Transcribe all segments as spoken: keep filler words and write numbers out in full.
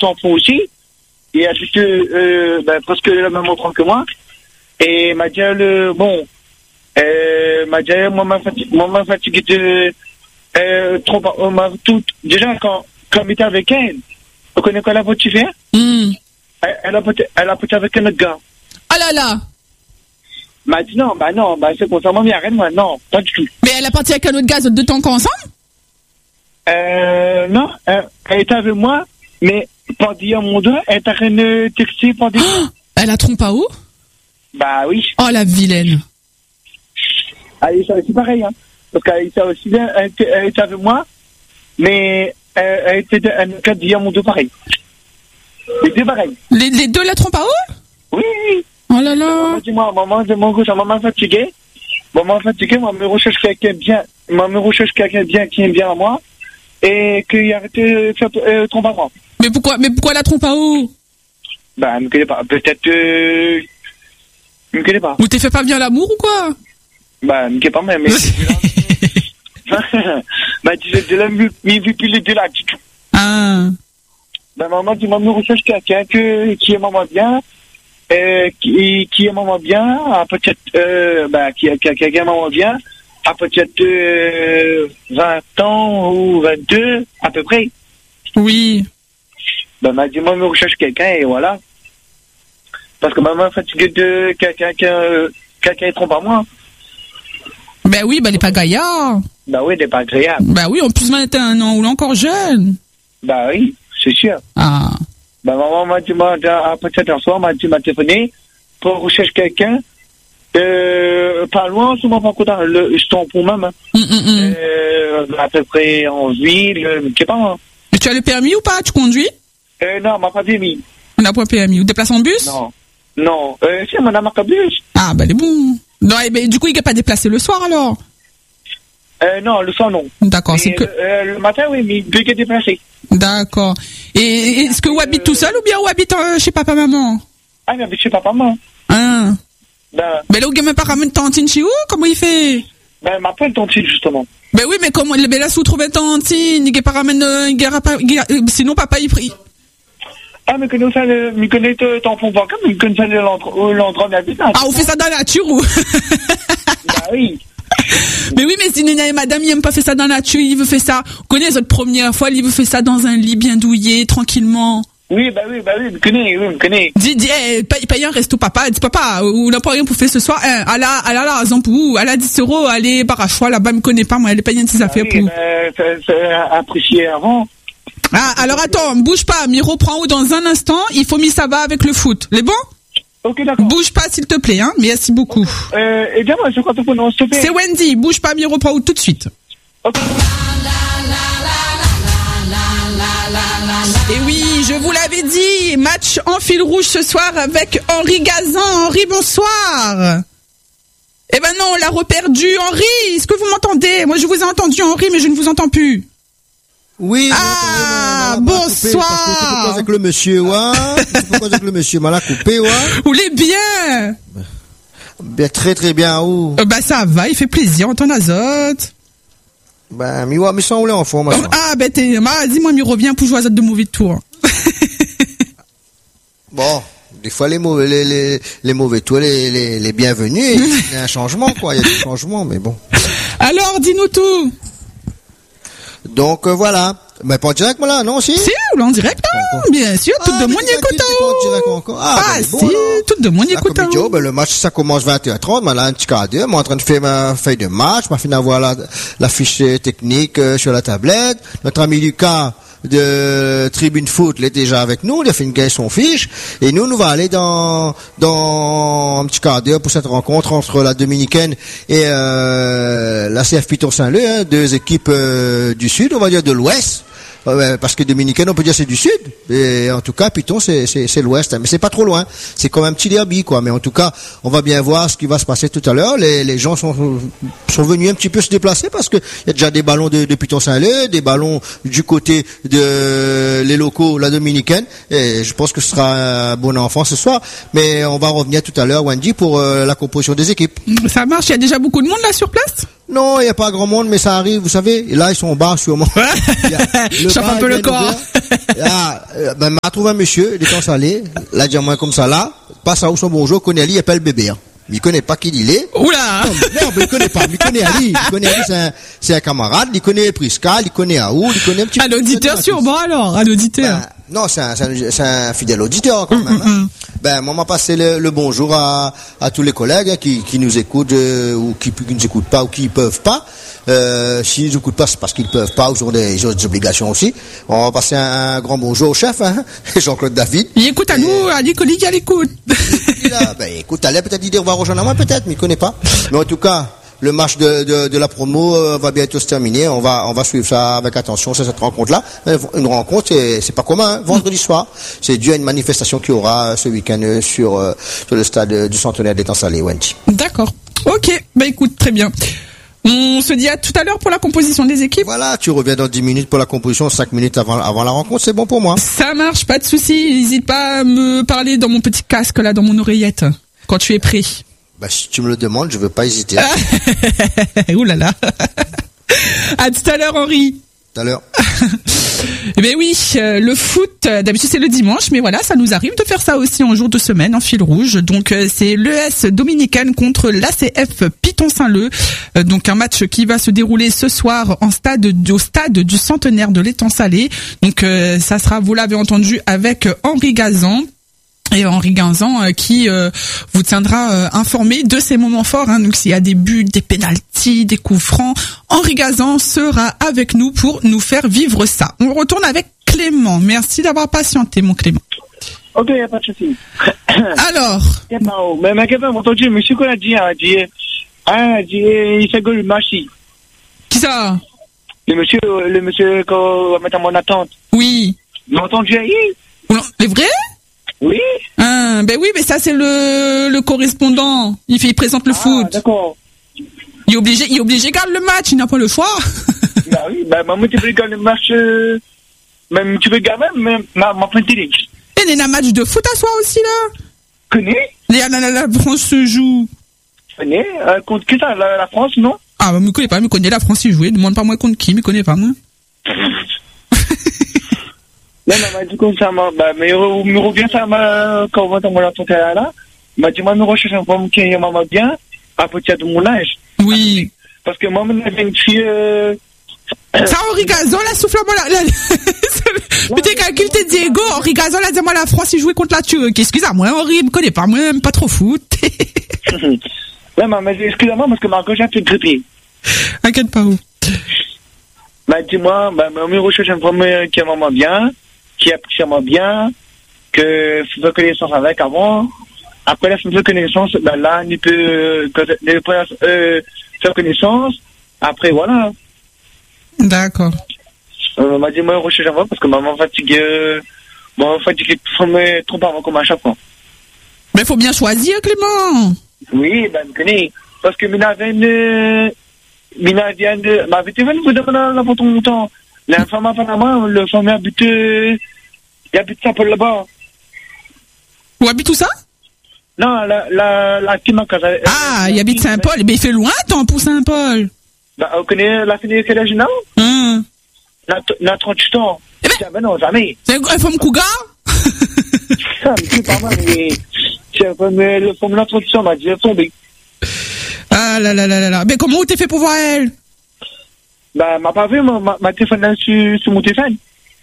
tampon aussi. Il a juste, euh, ben, presque la même empreinte que moi. Et il m'a dit, le, bon, euh, m'a dit, moi, m'a fatigué, moi, m'a fatigué de, euh, trop, on m'a tout, déjà, quand, quand on était avec elle, on connaît quoi la voiture fait? Mm. Elle, elle a poté, elle a poté avec un autre gars. Oh là là. M'a dit, non, bah, non, bah, c'est pour ça, moi, mais arrête, moi, non, pas du tout. Mais elle a parti avec un autre gars, vous êtes deux temps ensemble? Euh, non, elle, elle était avec moi, mais, pendant mon doigt, elle t'a rien texté pendant. Oh, elle a trompé à où? Bah oui. Oh la vilaine. Aïssa aussi pareil, hein. Parce qu'Aïssa aussi bien, elle était, elle était avec moi, mais elle, elle était un cas de mon deux pareil. Les deux pareils. Les, les deux la trompent à où? Oui, oui. Oh là là. Maman, dis-moi, maman, de mon côté, maman fatiguée. Maman fatiguée, moi, me recherche quelqu'un bien, moi, me recherche quelqu'un bien qui aime bien à moi, et qu'il arrête de faire euh, trompe à moi. Mais pourquoi, mais pourquoi la trompe à où? Bah, elle me connaît pas. Peut-être, euh, elle me connaît pas. Ou t'es fait pas bien l'amour ou quoi? Bah, elle me connaît pas même, mais. Bah, tu sais, de la mu, mais vu plus les deux là, du tout. Ah. Bah, maman, tu m'as me recherche quelqu'un que, qui est maman bien, euh, qui, qui est maman bien, à peut-être, euh, bah, qui a quelqu'un qui est maman bien, à peut-être, euh, vingt ans ou vingt-deux, à peu près. Oui. Ben, m'a dit, moi, me recherche quelqu'un et voilà. Parce que maman est fatiguée de quelqu'un qui, euh, quelqu'un est trop à moi. Ben oui, ben elle est pas gaillard. Ben oui, elle est pas agréable. Ben oui, en plus, vingt et un ans, ou encore jeune. Ben oui, c'est sûr. Ah. Ben, maman m'a dit, moi, peut-être un soir, m'a dit, m'a téléphoné pour rechercher quelqu'un, euh, pas loin, souvent pas content, le, je tombe pour même, hein. Mm, mm, mm. Euh, à peu près en ville, je sais pas, hein. Et tu as le permis ou pas? Tu conduis? Euh, non, m'a pas permis. On n'a pas permis. Ou déplace en bus? Non. Non. Euh, si, madame a bus. Ah, ben, elle est bon. Non, eh ben, du coup, il n'est pas déplacé le soir, alors? Euh, non, le soir, non. D'accord, c'est que... Le, euh, le matin, oui, mais il peut être déplacé. D'accord. Et est-ce que vous habitez tout seul ou bien vous habitez euh, chez papa-maman? Ah, il habite chez papa-maman. Hein? Ben, mais là, vous n'avez même pas ramené tantine chez vous? Comment il fait? Ben, il m'appelle tantine, justement. Ben oui, mais comment, ben là, si vous trouvez tantine, il n'a pas ramené, euh, il n'a pas, il a- sinon papa, il prie. Ah, mais connais ça, le, mais connais ton tampon bancaire, mais connais ça, l'endroit, l'endroit de l'habitat. Ah, on fait ça dans la nature ou? Bah oui. Mais oui, mais si Nina et madame, il n'aime pas faire ça dans la nature, il veut faire ça. Vous connaissez votre première fois, il veut faire ça dans un lit bien douillet, tranquillement. Oui, bah oui, bah oui, me connais, oui, me connais. Dis, dis, eh, paye, paye un resto, papa. Dis, papa, on n'a pas rien pour faire ce soir. Hein, elle a, elle a la raison pour vous. Elle a dix euros, allez, par choix, là-bas, me connaît pas, moi, elle est payée de ses affaires oui, pour. Ben, c'est, c'est apprécié avant. Ah, alors attends, bouge pas, Miro, prends-vous dans un instant, il faut mis ça va avec le foot. Les bons? Ok, d'accord. Bouge pas, s'il te plaît, hein. Merci beaucoup. Euh, et dis-moi, c'est quoi ton prénom, s'il te plaît? C'est Wendy, bouge pas, Miro, prends-vous tout de suite. Ok. Et oui, je vous l'avais dit, match en fil rouge ce soir avec Henri Gazan. Henri, bonsoir. Eh ben non, on l'a reperdu. Henri, est-ce que vous m'entendez? Moi, je vous ai entendu, Henri, mais je ne vous entends plus. Oui. Ah, non, non, non, non, bonsoir. Coupé, parce que c'est pourquoi avec le monsieur, ouais. C'est pourquoi avec le monsieur, m'a la coupé, ouais. Vous voulez bien? Bien, très très bien, où? Euh, bah ça va, il fait plaisir, on t'en azote. Ben, mais ouais, mais ça, on l'est en formation. Ah, ben t'es, bah, dis-moi, m'y revient pour jouer à de mauvais tours. Bon, des fois, les mauvais, les, les, les mauvais tours, les, les, les bienvenus, il y a un changement, quoi, il y a des changements, mais bon. Alors, dis-nous tout. Donc, euh, voilà. Mais pas direct, moi, là, non, si? Si, ou en direct, hein, bien sûr, tout Ah, de mais mon y t'es écoute. pas en direct encore. Ah, Ah, ben, si, bon, alors. tout de mon y Ah, écoute. comme il dit, oh, ben, le match, ça commence vingt et une heures trente, mais là, un petit quart d'heure, moi, en train de faire ma feuille de match, ma fini d'avoir la, la fiche technique, euh, sur la tablette. Notre ami Lucas, de Tribune Foot, il est déjà avec nous, il a fait une gagne son fiche, et nous, nous va aller dans, dans un petit quart d'heure pour cette rencontre entre la Dominicaine et, euh, la C F Piton Saint-Leu, hein, deux équipes, euh, du Sud, on va dire de l'Ouest. Ouais, parce que Dominicaine, on peut dire c'est du sud, et en tout cas Piton c'est c'est c'est l'ouest, hein. Mais c'est pas trop loin, c'est comme un petit derby quoi. Mais en tout cas, on va bien voir ce qui va se passer tout à l'heure. Les les gens sont sont venus un petit peu se déplacer parce que il y a déjà des ballons de, de Piton Saint-Leu, des ballons du côté de les locaux, la Dominicaine, et je pense que ce sera un bon enfant ce soir. Mais on va revenir tout à l'heure, Wendy, pour euh, la composition des équipes. Ça marche, il y a déjà beaucoup de monde là sur place? Non, il n'y a pas grand monde, mais ça arrive, vous savez. Et là, ils sont au bar, sûrement. Chauffe un peu le corps. Là, euh, ben, m'a trouvé un monsieur, il est en salé. Là, dis moi comme ça, là. Passe à où son bonjour, connaît Ali, il appelle bébé, hein. Il connaît pas qui il est. Oula! Non, non, mais il connaît pas. Il connaît Ali. Il connaît Ali, c'est un, c'est un camarade. Il connaît Prisca, il connaît Aoul, il connaît un petit peu. Un auditeur sûrement, alors. Un auditeur. Ben, non, c'est un, c'est un, c'est un fidèle auditeur, quand même, hein. Ben, moi, m'a passé le, le bonjour à, à tous les collègues, hein, qui, qui nous écoutent, euh, ou qui, qui nous écoutent pas, ou qui peuvent pas. Euh, s'ils nous écoutent pas, c'est parce qu'ils peuvent pas, ou ils ont des, ils ont des obligations aussi. On va passer un, un grand bonjour au chef, hein, Jean-Claude David. Il écoute à et... nous, à Nicoli, il l'écoute. Ben, écoute, allez, peut-être il va rejoindre moi, peut-être, mais il connaît pas. Mais en tout cas, le match de, de, de la promo euh, va bientôt se terminer. On va, on va suivre ça avec attention. C'est cette rencontre-là. Une rencontre, c'est, c'est pas commun. Hein, vendredi soir, c'est dû à une manifestation qu'il y aura ce week-end sur, euh, sur le stade du Centenaire des Temps Salés, Wendy. D'accord. Ok. Bah écoute, très bien. On se dit à tout à l'heure pour la composition des équipes. Voilà, tu reviens dans dix minutes pour la composition, cinq minutes avant, avant la rencontre, c'est bon pour moi. Ça marche, pas de souci. N'hésite pas à me parler dans mon petit casque là, dans mon oreillette, quand tu es prêt. Bah, si tu me le demandes, je veux pas hésiter. Ouh là là. À tout à l'heure, Henri. Tout à l'heure. Eh ben oui, euh, le foot, euh, d'habitude c'est le dimanche, mais voilà, ça nous arrive de faire ça aussi en jour de semaine, en fil rouge. Donc euh, c'est l'E S Dominicaine contre l'A C F Piton-Saint-Leu. Euh, donc un match qui va se dérouler ce soir en stade, au stade du Centenaire de l'Étang Salé. Donc euh, ça sera, vous l'avez entendu, avec Henri Gazan. Et Henri Gazan euh, qui euh, vous tiendra euh, informé de ces moments forts. Hein. Donc s'il y a des buts, des pénaltys, des coups francs, Henri Gazan sera avec nous pour nous faire vivre ça. On retourne avec Clément. Merci d'avoir patienté, mon Clément. Ok, il n'y a pas de souci. Alors. Mais ma question, entendu, monsieur qu'on a dit, a dit, a dit, il fait le marché. Qui ça? Le monsieur, le monsieur qu'on va mettre à mon attente. Oui. Vous l'avez entendu hier? C'est vrai? Oui. Ah, ben oui, mais ça c'est le le correspondant. Il fait, il présente le ah, foot. D'accord. Il est obligé, il est obligé de garder le match. Il n'a pas le choix. Bah oui, bah maman tu peux garder le match, euh, même tu peux garder même ma ma fin télé. Et il y a un match de foot à soi aussi là. Connais? La, la, la, la France se joue. Connais? Euh, contre qui ça? La, la France, non? Ah, bah, me connais pas, me connais la France y jouer. Demande pas moi contre qui, me connais pas moi. Non, non, m'a dit comme ça, bah, mais me revient ça, quand on va dans mon attente là, m'a dit, moi, me recherche un peu qui est maman bien, à partir de mon âge. Oui. Parce que moi, même, j'avais une fille, euh... Ça, Henri Gazan, là, souffle-moi la, la, putain, calcul, t'es Diego, Henri Gazan, là, dis-moi la France, il jouait contre la Turquie. Excusez-moi, Henri, me connaît pas, moi, même pas trop foot. Ouais, mais excusez-moi, parce que ma gauche a fait gripper. Inquiète pas où. Bah, dis-moi, bah, me recherche un peu qui est maman bien, qui apprécie moi bien, que je fais connaissance avec avant. Après la faisant connaissance, ben là, il peut, il peut euh, faire connaissance. Après, voilà. D'accord. Euh, m'a dit, moi, je recherche avant parce que maman fatigue, euh, maman fatigue trop avant comme à chaque fois. Mais faut bien choisir, Clément. Oui, ben, je connais. Parce que Mina vient de, Mina vient de, ma vie, tu veux nous demander là pour ton temps. La femme à Panama, le femme habite, il habite ça pour là-bas. Où habite tout ça? Non, la, la, la, qui m'a casé. Ah, il habite Saint-Paul. Mais il fait loin, tant pour Saint-Paul. Bah, vous connaissez la fille quel âge, non? Hum. La, la trente-huit ans. Eh ben, ben non, jamais. C'est un femme cougar? Ça, mais c'est pas mal, mais, c'est comme, le femme la trente-huit ans m'a dit, elle est tombée. Ah là là là là là. Mais comment vous t'es fait pour voir elle? Bah, m'a pas vu, ma, ma téléphone là sur, sur mon téléphone.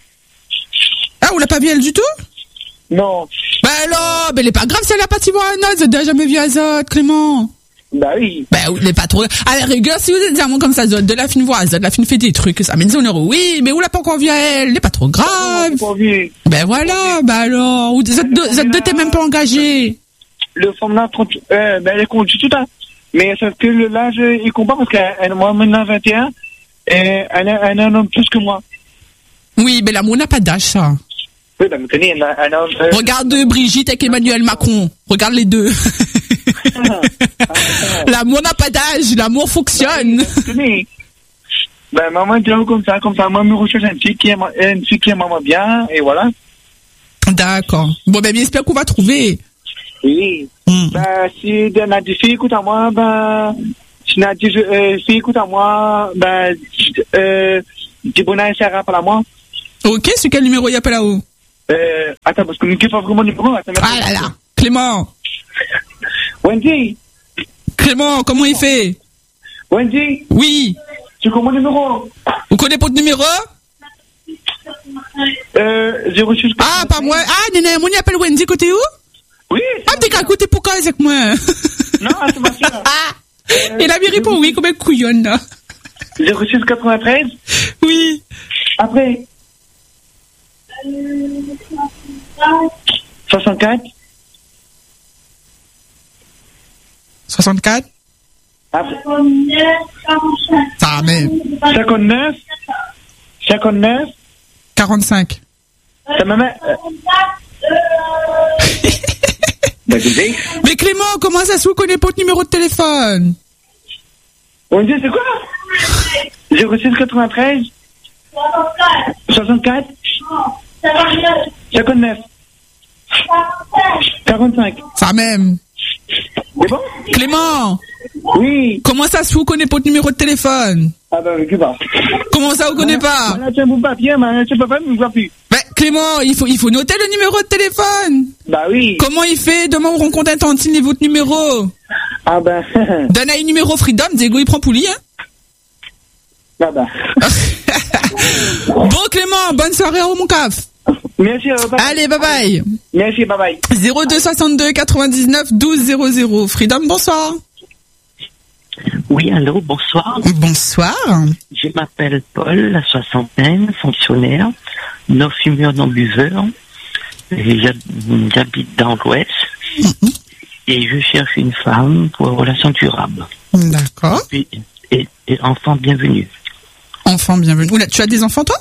Ah, vous l'a pas vu elle du tout? Non. Bah alors, mais elle est pas grave si elle a pas si voir un autre, vous avez jamais vu Azot, Clément. Bah oui. Bah, il est pas trop, à la rigueur, si vous êtes vraiment comme ça, Azot, de la fine voix, Azot, la fine fait des trucs, ça m'énerve, oui, mais vous l'a pas encore vu à elle, elle est pas trop grave. Pas vu. Ben voilà, bah alors, vous êtes deux, vous êtes deux, t'es même pas engagé. Le femme là, trente, euh, ben elle est conduite tout à. Mais sauf que l'âge, il combat parce qu'elle, moi, maintenant vingt et un, et elle est un homme plus que moi. Oui, mais l'amour n'a pas d'âge, ça. Oui, ben, me connais, un, un homme. Euh... Regarde Brigitte avec Emmanuel Macron. Regarde les deux. Ah, ah, ah. L'amour n'a pas d'âge, l'amour fonctionne. Ben, ben maman dit comme ça, comme ça, moi, je recherche une fille qui aime, une fille qui aime maman bien, et voilà. D'accord. Bon, ben, j'espère qu'on va trouver. Oui. Mm. Ben, si il y en a des filles, écoute à moi, ben, Je n'ai dit, je, euh, si écoute à moi, ben, euh, dis bon anniversaire à moi. Ok, sur quel numéro il appelle là-haut? Euh, attends, parce que nous ne pas vraiment le numéro. Attends, ah là là, Clément. Wendy. Clément, comment il fait? Wendy. Oui. Tu connais mon numéro? Vous connaissez votre numéro? Euh, zéro six. Ah, pas moi. Ah, Néné, mon appelle Wendy côté où? Oui. Ah, t'es qu'à côté pourquoi avec moi? Non, c'est ma soeur. Ah. Et la vérité pour oui, comme un couillonne, là. zéro six quatre-vingt-treize. Oui. Après. soixante-quatre. soixante-quatre. Après. Ça même. cinquante-neuf. cinquante-neuf. quarante-cinq. Ça me met. Mais Clément, comment ça se vous connaît pas votre numéro de téléphone? On dit c'est quoi? zéro six quatre-vingt-treize. soixante-quatre. cinquante-neuf. quarante-cinq. Ça même. C'est bon? Clément. Oui. Comment ça se vous connaît pas votre numéro de téléphone? Ah ben, je sais pas. Comment ça vous connaît pas? Maintenant, tu as mon papier, maintenant, tu peux pas me voir plus. Ben, Clément, il faut, il faut noter le numéro de téléphone. Bah oui. Comment il fait? Demain, on rencontre un tantine et votre numéro. Ah ben. Donne un numéro Freedom, Diego, il prend pour lui, hein? Ah ben. Bon, Clément, bonne soirée au mon caf. Merci, euh, bye. Allez, bye bye. Merci, bye bye. zéro deux soixante-deux quatre-vingt-dix-neuf douze zéro zéro. Freedom, bonsoir. Oui, allô, bonsoir. Bonsoir. Je m'appelle Paul, la soixantaine, fonctionnaire, non fumeur, non buveur. Et j'habite dans l'Ouest. Mm-hmm. Et je cherche une femme pour une relation durable. D'accord. Et, et, et enfant bienvenu. Enfant bienvenu. Oula, tu as des enfants, toi?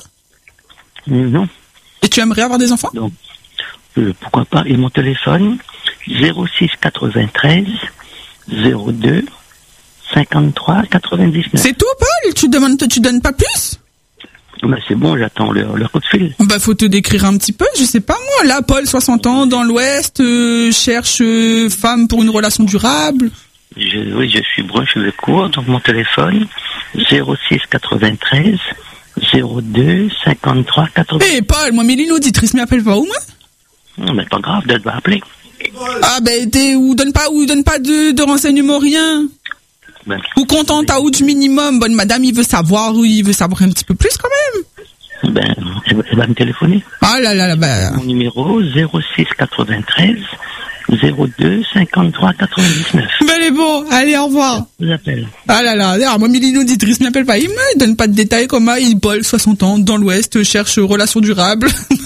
Non. Et tu aimerais avoir des enfants? Donc, euh, pourquoi pas. Et mon téléphone, zéro six quatre-vingt-treize zéro deux cinquante-trois quatre-vingt-dix-neuf. C'est tout, Paul? Tu demandes, tu donnes pas plus? Ben c'est bon, j'attends leur, leur coup de fil. Bah, faut te décrire un petit peu, je sais pas moi. Là, Paul, soixante ans, dans l'Ouest, euh, cherche euh, femme pour une relation durable. Je, oui, je suis brun, cheveux courts, donc mon téléphone, zéro six quatre-vingt-treize zéro deux cinquante-trois quatre-vingt-dix-neuf. Eh, hey, Paul, moi, Méline auditrice m'appelle pas où, moi? Non, mais pas grave, elle va appeler. Ah, ben, t'es, ou donne pas, ou donne pas de, de renseignements, rien. Ben, ou contente à ou du minimum. Bonne madame, il veut savoir, ou il veut savoir un petit peu plus quand même. Ben, elle va, elle va me téléphoner. Ah là là là, ben. Mon numéro, zéro six quatre-vingt-treize zéro deux cinquante-trois quatre-vingt-dix-neuf. Ben, elle est bon. Allez, au revoir. Je vous appelle. Ah là là, alors, moi, Méline auditrice m'appelle pas. Il me donne pas de détails comme ça. Il Paul, soixante ans, dans l'Ouest, cherche relation durable.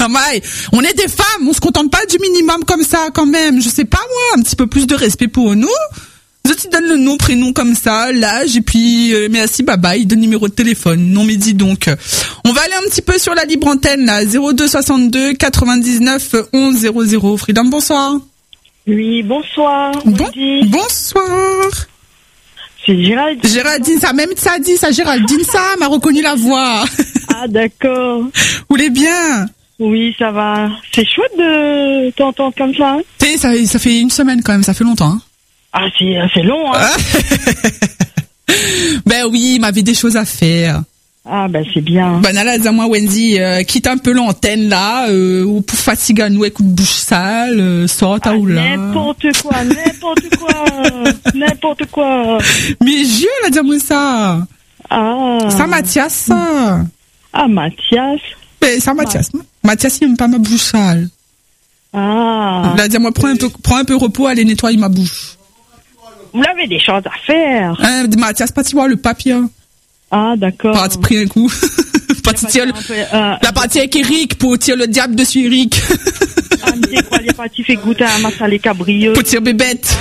On est des femmes, on se contente pas du minimum comme ça, quand même. Je sais pas, moi, un petit peu plus de respect pour nous. Je te donne le nom, prénom comme ça, l'âge, et puis, euh, merci, bye bye, donne numéro de téléphone. Non, mais dis donc. On va aller un petit peu sur la libre antenne, là. zéro deux soixante-deux quatre-vingt-dix-neuf onze zéro zéro. Freedom, bonsoir. Oui, bonsoir. Bon, bonsoir. C'est Géraldine. Géraldine, ça, même ça dit, ça, Géraldine, ça, m'a reconnu la voix. Ah, d'accord. Vous allez bien? Oui, ça va. C'est chouette de t'entendre comme ça, hein? Tu sais, ça, ça fait une semaine quand même, ça fait longtemps, hein. Ah, c'est, c'est long, hein. Ben oui, il m'avait des choses à faire. Ah, ben c'est bien. Ben là, dis-moi, Wendy, euh, quitte un peu l'antenne là, euh, ou pour fatiguer nous avec une bouche sale, euh, sort à ou là. N'importe quoi, n'importe quoi, n'importe quoi. Mais je là, dis-moi ça. Ah. Ça, Mathias, ça. Ah, Mathias. Ben, ça, Mathias. Ah. Mathias, il n'aime pas ma bouche sale. Ah. Là, dis-moi, prends un peu, prends un peu repos, allez nettoyer ma bouche. Vous avez des choses à faire. Hein, Mathias, pas tu voir le papier. Ah, d'accord. Pas tu pris un coup. Pas tu tires le, euh, la partie avec Eric pour tirer le diable dessus Eric. Ah, mais c'est quoi les parties fait goûter à ma salée cabrieux. Pour tirer bébête.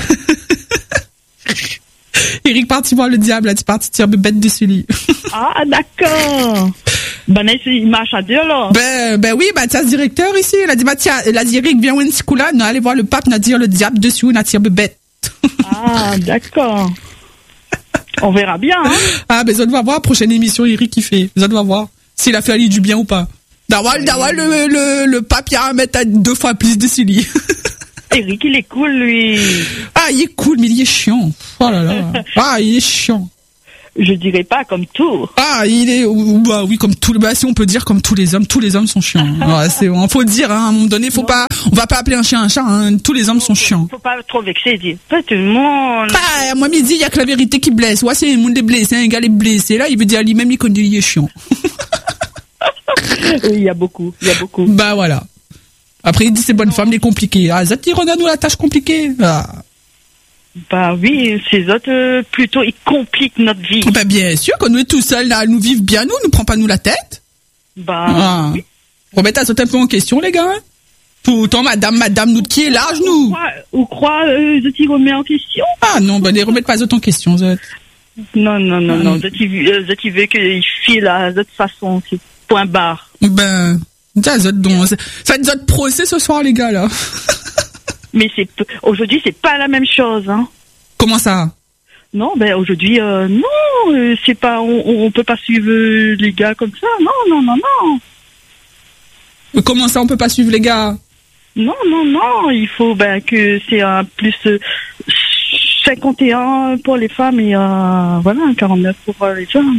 Eric parti voir le diable, là, tu parti tirer bébête dessus lui. Ah, d'accord. Ben, il marche à deux, là. Ben, ben oui, Mathias, directeur ici. Il a dit, Mathias, il a dit, Eric, viens, Wendy Koula, nous allons voir le pape, nous dire le diable dessus, nous tire bébête. Ah, d'accord. On verra bien, hein. Ah, ben, ça doit voir, prochaine émission, Eric, qui fait. Ça doit voir. S'il a fait aller du bien ou pas. D'avoir, d'avoir le, le, le pape, il y a à mettre à deux fois plus de celui. Eric, il est cool, lui. Ah, il est cool, mais il est chiant. Oh là là. Ah, il est chiant. Je dirais pas comme tout. Ah, il est, bah oui, comme tout, bah si on peut dire comme tous les hommes, tous les hommes sont chiants. Ouais, c'est, on faut dire, hein, à un moment donné, faut non. pas, on va pas appeler un chien un chat, hein, tous les hommes sont chiants. Faut pas trop vexer, dire, pas tout le monde. Ah, moi, midi, il y a que la vérité qui blesse. Ouais, c'est le monde est blessé, un gars est blessé. Là, il veut dire, lui-même, il connaît, il est chiant. Oui, il y a beaucoup, il y a beaucoup. Bah voilà. Après, il dit, c'est bonne femme, les compliquées. Ah, Zati, on a nous la tâche compliquée. Ah. Bah oui, ces autres, euh, plutôt, ils compliquent notre vie. Bah bien sûr, quand nous est tout seuls, là, nous vivent bien, nous, ne prend pas nous la tête. Bah ah. oui. Remettez à sauter un peu en question, les gars. Tout le temps, madame, madame, nous qui est large, nous. Ou croit, euh, Zati remet en question. Ah non, bah ne remettez pas autant en question, Zati. Non, non, non, ah, non, Zati veut qu'il file à cette façon, c'est point barre. Ben, ça va être notre procès ce soir, les gars, là. Mais c'est aujourd'hui, c'est pas la même chose, hein. Comment ça? Non, ben aujourd'hui, euh, non, euh, c'est pas, on, on peut pas suivre les gars comme ça. Non, non, non, non. Mais comment ça, on peut pas suivre les gars? Non, non, non. Il faut ben que c'est un plus euh, cinquante et un pour les femmes et euh, voilà un quarante-neuf pour euh, les hommes.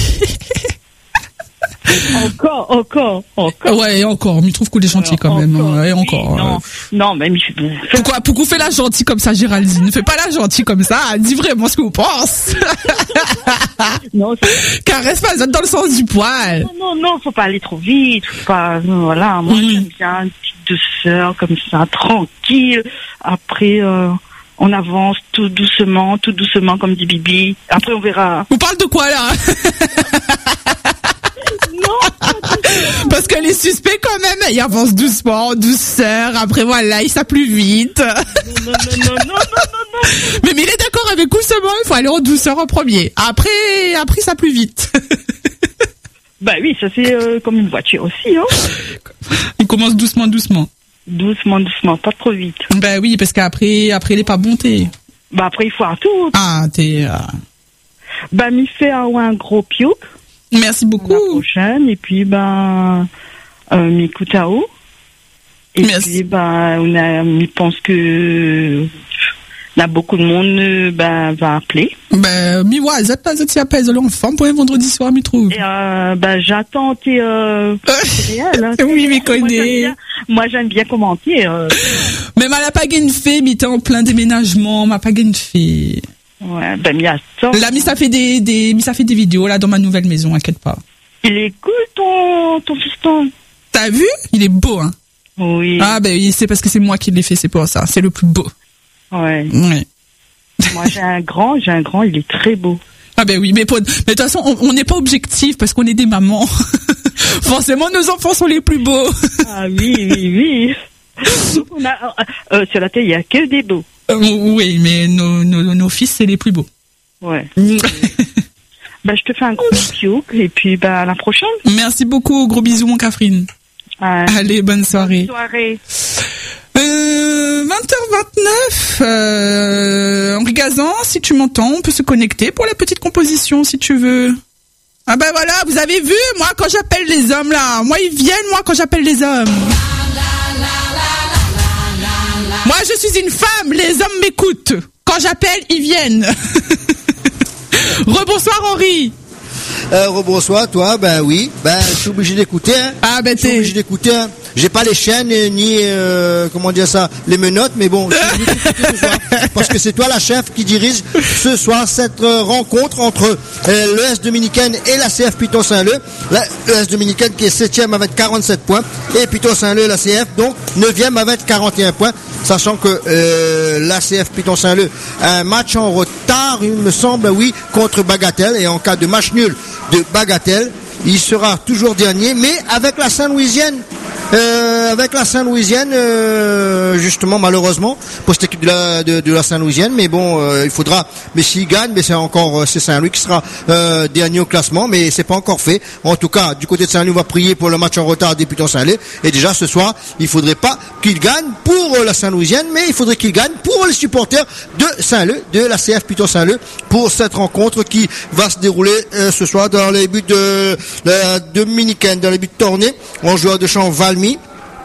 Encore, encore, encore. Ouais, encore. Mais il trouve qu'on est gentil quand même. Encore, ouais, oui, encore. Non, ouais. non, mais pourquoi, pourquoi vous faites la gentille comme ça, Géraldine? Ne fais pas la gentille comme ça. Dis vraiment ce que vous pensez. Non. Caresse pas dans le sens du poil. Non, non, non, faut pas aller trop vite. Faut pas. Voilà, moi mmh. j'aime bien une petite douceur comme ça, tranquille. Après. Euh... On avance tout doucement, tout doucement, comme dit Bibi. Après, on verra. Vous parlez de quoi, là? Non. Parce qu'elle est suspecte quand même. Il avance doucement, en douceur. Après, voilà, il s'appelle plus vite. Non, non, non, non, non, non, non. Mais, mais il est d'accord avec vous, seulement. Il faut aller en douceur en premier. Après, après, ça plus vite. Bah oui, ça c'est euh, comme une voiture aussi, hein. Il commence doucement, doucement. Doucement, doucement, pas trop vite. Ben oui, parce qu'après, après, il est pas bon, t'es. Bah après, il faut un tout. Ah, t'es. Euh... Ben, m'y fait un, un gros piouk. Merci beaucoup. La prochaine, et puis, ben, euh, m'y coûte à eau. Et Merci. puis, ben, on a, m'y pense que, là, beaucoup de monde, ben, va appeler. Ben, mi ouais, zat là, zat si appelle, l'enfant, pour un vendredi soir, m'y trouve. Et, euh, ben, j'attends tes, euh, réel, hein, oui, m'y connais. Moi, j'aime bien commenter. Euh. Mais elle n'a pas gagné fait, mais t'es en plein déménagement, m'a pas gagné fait. Ouais, ben, m'y attend. Là, mi ça fait des, des, mi ça fait des vidéos, là, dans ma nouvelle maison, inquiète pas. Il est cool, ton, ton fiston. T'as vu? Il est beau, hein? Oui. Ah, ben oui, c'est parce que c'est moi qui l'ai fait, c'est pour ça. C'est le plus beau. Ouais. Ouais. Moi, j'ai un grand, j'ai un grand, il est très beau. Ah ben oui, mais de toute façon, on n'est pas objectif parce qu'on est des mamans. Forcément, nos enfants sont les plus beaux. Ah oui, oui, oui. Donc, on a, euh, sur la télé, il n'y a que des beaux. Euh, oui, mais nos, nos, nos fils, c'est les plus beaux. Ouais. Ben, je te fais un gros bisou et puis ben, à la prochaine. Merci beaucoup, gros bisous, mon Catherine. Ouais. Allez, bonne soirée. Bonne soirée. Euh, vingt heures vingt-neuf, euh, Henri Gazan, si tu m'entends, on peut se connecter pour la petite composition, si tu veux. Ah ben voilà, vous avez vu, moi, quand j'appelle les hommes, là, moi, ils viennent, moi, quand j'appelle les hommes. Moi, je suis une femme, les hommes m'écoutent. Quand j'appelle, ils viennent. Rebonsoir, Henri. Euh, rebonsoir, toi, ben oui, ben je suis obligé d'écouter. Hein. Ah ben je suis t'es. obligé d'écouter. Hein. J'ai pas les chaînes ni euh, comment dire ça, les menottes, mais bon, je suis obligé d'écouter ce soir, parce que c'est toi la chef qui dirige ce soir cette euh, rencontre entre euh, l'E S dominicaine et la C F Piton Saint-Leu. La l'E S dominicaine qui est septième avec quarante-sept points et Piton Saint-Leu la C F donc neuvième avec quarante et un points, sachant que euh, la C F Piton Saint-Leu a un match en retard, il me semble, oui, contre Bagatelle, et en cas de match nul de Bagatelle, il sera toujours dernier, mais avec la Saint-Louisienne, euh, avec la Saint-Louisienne, euh, justement, malheureusement, pour cette équipe de la, de, de la Saint-Louisienne, mais bon, euh, il faudra, mais s'il gagne, mais c'est encore, c'est Saint-Louis qui sera euh, dernier au classement, mais c'est pas encore fait. En tout cas, du côté de Saint-Louis, on va prier pour le match en retard des Pitons Saint-Leu, et déjà ce soir, il faudrait pas qu'il gagne pour la Saint-Louisienne, mais il faudrait qu'il gagne pour les supporters de Saint-Leu, de la C F Pitons Saint-Leu, pour cette rencontre qui va se dérouler euh, ce soir dans les buts de la dominicaine, dans les buts tournés, en joueur de champ Valmy.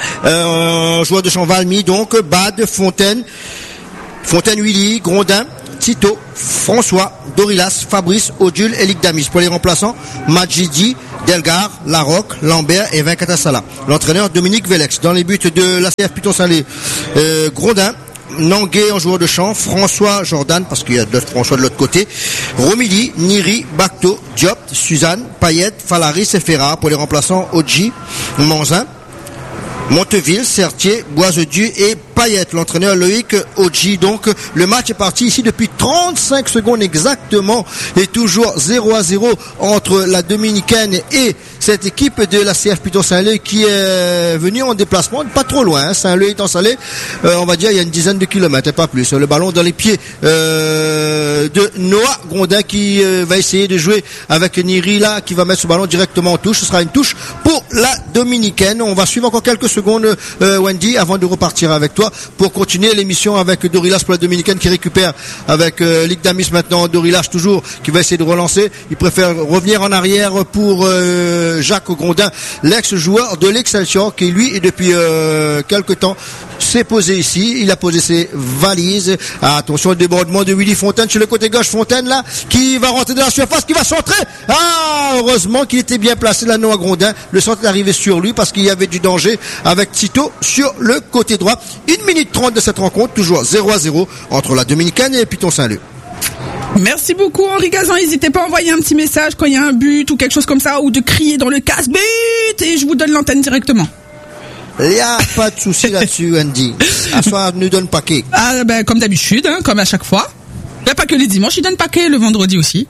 Euh, joueur de champ Valmy, donc, Bad, Fontaine, Fontaine-Willy, Grondin, Tito, François, Dorilas, Fabrice, Odule et Ligue Damis. Pour les remplaçants, Majidi, Delgar, Larocque, Lambert et Vincatassala. L'entraîneur Dominique Vélex. Dans les buts de l'A C F Piton-Salé, euh, Grondin, Nanguet en joueur de champ, François Jordan, parce qu'il y a d'autres François de l'autre côté, Romilly, Niri, Bacto, Diop, Suzanne, Payette, Falaris et Ferrat. Pour les remplaçants, Odji, Manzin, Monteville, Sertier, Boisedieu et Payette. L'entraîneur Loïc Odji. Donc, le match est parti ici depuis trente-cinq secondes exactement et toujours zéro à zéro entre la Dominicaine et cette équipe de la C F Piton-Saint-Leu qui est venue en déplacement, pas trop loin. Hein. Saint-Leu étant salé, euh, on va dire il y a une dizaine de kilomètres et pas plus. Le ballon dans les pieds euh, de Noah Grondin qui euh, va essayer de jouer avec Niri là, qui va mettre ce ballon directement en touche. Ce sera une touche pour la Dominicaine. On va suivre encore quelques secondes, euh, Wendy, avant de repartir avec toi pour continuer l'émission avec Dorilas pour la Dominicaine qui récupère avec euh, Ligue Damis maintenant. Dorilas toujours qui va essayer de relancer. Il préfère revenir en arrière pour euh, Jacques Grondin, l'ex-joueur de l'Excelsior qui lui depuis euh, quelque temps s'est posé ici. Il a posé ses valises. Ah, attention au débordement de Willy Fontaine sur le côté gauche. Fontaine là qui va rentrer dans la surface, qui va centrer. Ah, heureusement qu'il était bien placé là, Noah Grondin. Le centre est arrivé sur lui parce qu'il y avait du danger avec Tito sur le côté droit. une minute trente de cette rencontre, toujours zéro à zéro entre la Dominicaine et Piton-Saint-Leu. Merci beaucoup Henri Gazan, n'hésitez pas à envoyer un petit message quand il y a un but ou quelque chose comme ça, ou de crier dans le casque but et je vous donne l'antenne directement. Il n'y a pas de souci là-dessus, Andy. À soir, nous donne paquet. Ah ben comme d'habitude, hein, comme à chaque fois. Il n'y a pas que les dimanches, il donne paquet le vendredi aussi.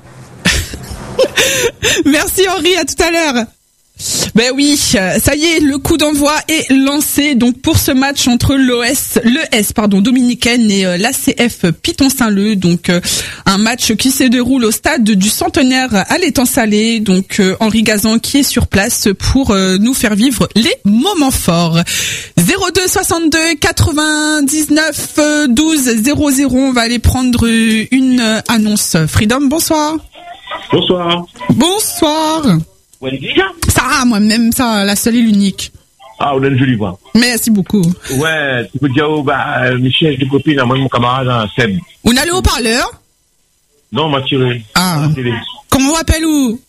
Merci Henri, à tout à l'heure. Ben oui, ça y est, le coup d'envoi est lancé donc pour ce match entre l'O S, l'E S pardon, Dominicaine et euh, l'A C F Piton-Saint-Leu. Donc euh, un match qui se déroule au stade du Centenaire à l'Étang-Salé. Donc euh, Henri Gazan qui est sur place pour euh, nous faire vivre les moments forts. zéro deux soixante-deux quatre-vingt-dix-neuf douze zéro zéro. On va aller prendre une annonce. Freedom, bonsoir. Bonsoir. Bonsoir. Wendy. Sarah, moi-même, ça, la seule et l'unique. Ah, on a une jolie voix. Merci beaucoup. Ouais, tu peux dire, oh, bah, Michel, des copines, moi, mon camarade, hein, Seb. On a le haut-parleur? Non, on m'a tiré. Ah. Comment on appelle où?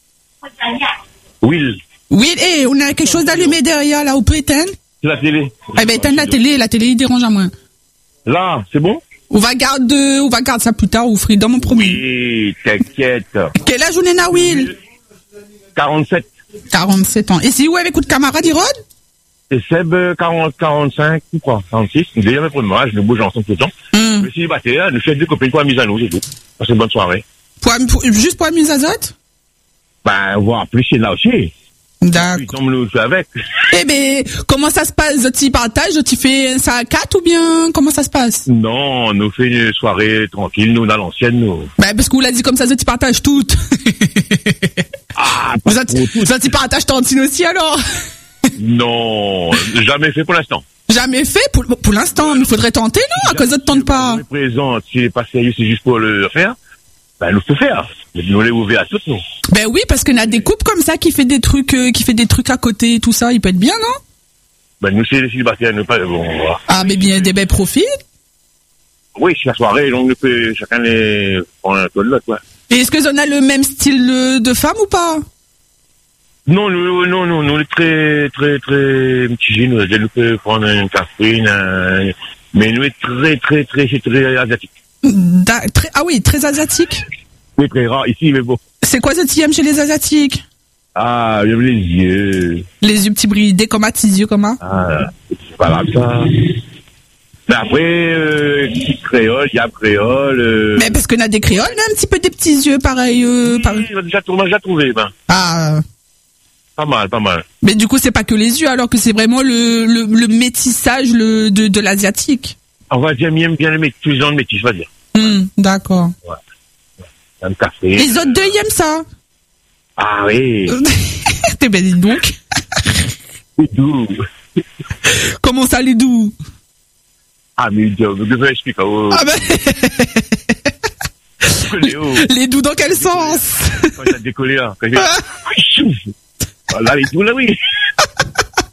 Will. Will, eh, on a quelque chose d'allumé derrière, là, au prétend? C'est la télé. Eh ben, éteins la télé, la télé, il dérange à moins. Là, c'est bon? On va garder, on va garder ça plus tard, ou Freedom, mon premier. Oui, t'inquiète. Quel âge on est, na, Will? quarante-sept. quarante-sept ans. Et c'est où avec votre camarade, Irod? Et Seb, quarante, quarante-cinq, ou quoi, quarante-six. Déjà, mais pour le moment, je me bouge ensemble tout le temps. Hum. Je suis célibataire, je fais deux copains pour la mise à nous, c'est tout. Passez une bonne soirée. Pour, pour, juste pour la mise à zot? Ben, voir plus, c'est là aussi. D'accord. Puis, tombe nous, je suis avec. Eh ben, comment ça se passe? Tu partages, tu fais ça à quatre ou bien, comment ça se passe? Non, on nous fait une soirée tranquille, nous, dans l'ancienne, nous. Ben, parce que vous l'a dit comme ça, tu partages toutes. Ah, vous tu partages tantine aussi, alors? Non, jamais fait pour l'instant. Jamais fait pour, pour l'instant, il faudrait tenter, non? À cause de tente pas. Si présent, si c'est pas sérieux, c'est juste pour le faire. Ben, nous faut faire. Nous les ouvrir à toutes, nous. Ben oui, parce qu'il y a des couples comme ça qui fait des trucs, euh, qui fait des trucs à côté et tout ça, il peut être bien, non? Ben, nous, c'est les célibataires, nous pas, bon, voilà. Ah, mais bien, des belles profils. Oui, c'est la soirée, donc, nous peut, chacun les, prend un peu de l'autre, quoi. Et est-ce que on a le même style de femme ou pas? Non, nous, non, non, nous, très, très, très, petit, nous, nous peut prendre une café, un, mais nous, très, très, très, c'est très asiatique. Da, très, ah oui, très asiatique. Oui, très rare, ici, mais bon. C'est quoi ce qui aime chez les asiatiques? Ah, j'aime les yeux. Les yeux petits bridés, comment, petits yeux, comment? Ah, c'est pas grave, ça. Mais après, euh, créole, il y a créole. Euh... Mais parce qu'on a des créoles, là, un petit peu des petits yeux, pareil. Euh, oui, pareil. on a déjà, on a déjà trouvé, ben. Ah. Pas mal, pas mal. Mais du coup, c'est pas que les yeux, alors que c'est vraiment le, le, le métissage le, de, de l'asiatique. On va dire, j'aime bien le métis, plus dans le métis, je vais dire. Hum, d'accord. Ouais. Un café. Les autres deux, ils aiment ça. Ah oui. T'es ben, dis donc. C'est doux. Comment ça, les doux? Ah, mais je vais expliquer. Oh. Ah ben. Les doux dans quel sens? Quand il a décollé, là. Quand il a... Là, les doux, là, oui.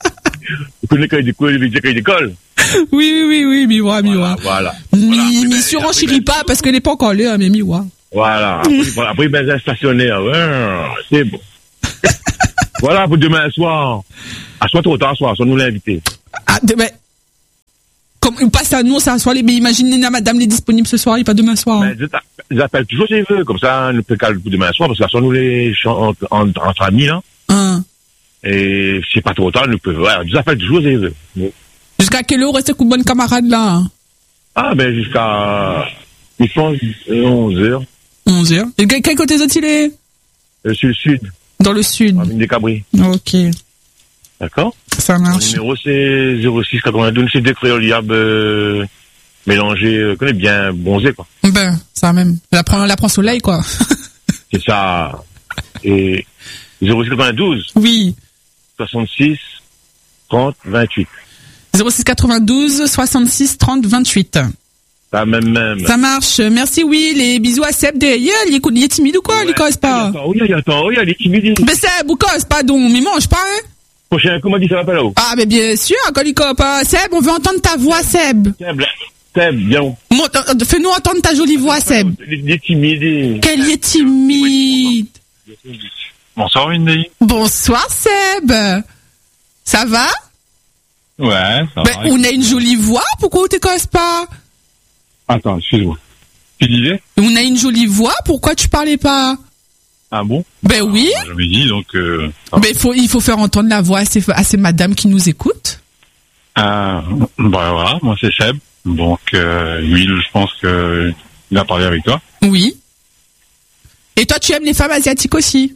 Vous connaissez quand il y a d'école. Oui, oui, oui, oui, Miwa, Miwa. Voilà. Mi, mi surenchérit pas parce qu'elle n'est pas encore là, mais Miwa. Voilà. Après, après ben, un stationnaire. Ouais, c'est bon. Voilà pour demain soir. À soit trop tard, soir, soit nous l'inviter. Ah, demain. Comme il passe à nous, ça soit les, mais imaginez, madame, les disponible ce soir, et pas demain soir. Ben, hein. Ils appellent toujours s'ils veulent, comme ça, nous peut caler pour demain soir, parce que ça, soit nous les, entre, entre, entre amis, là. Hein. Et c'est pas trop tard, nous pouvons, ouais, ils appellent toujours s'ils veulent. Jusqu'à quelle heure restez comme bonne camarade, là? Ah, ben, jusqu'à, ils font onze heures. onze heures. Et quel côté est il est? Euh, sur le sud. Dans le sud. Dans des Cabris. Ok. D'accord? Ça marche. Le numéro, c'est zéro six quatre-vingt-douze, c'est des créoliables, euh, mélangés, euh, connais bien, bronzés, quoi. Ben, ça même. La prend, la prend soleil, quoi. C'est ça. Et zéro six quatre-vingt-douze. Oui. soixante-six, trente, vingt-huit. zéro six quatre-vingt-douze, soixante-six, trente, vingt-huit. Ça même, même. Ça marche. Merci, Will. Et bisous à Seb derrière. Il est, il est timide ou quoi? Ouais. Il cause pas. Attends, oui, attends, oui, il est timide. Mais Seb, ou cause pas donc. Mais mange pas, hein? Prochain, comment dit ça va pas là-haut? Ah, mais bien sûr, quand il cause pas. Seb, on veut entendre ta voix, Seb. Seb, Seb, bien. Fais-nous entendre ta jolie voix, Seb. Il est timide. Quel est timide. Bonsoir, Windy. Bonsoir, Seb. Ça va? Ouais, ça ben, va. On a une jolie voix, pourquoi on t'écosse pas? Attends, excuse-moi. Tu disais? On a une jolie voix, pourquoi tu parlais pas? Ah bon? Ben oui. Ah, j'avais dit, donc... Euh, ben faut, il faut faire entendre la voix à ces, à ces madames qui nous écoutent. Ah, bah voilà, moi c'est Seb. Donc, euh, lui, je pense que il a parlé avec toi. Oui. Et toi, tu aimes les femmes asiatiques aussi?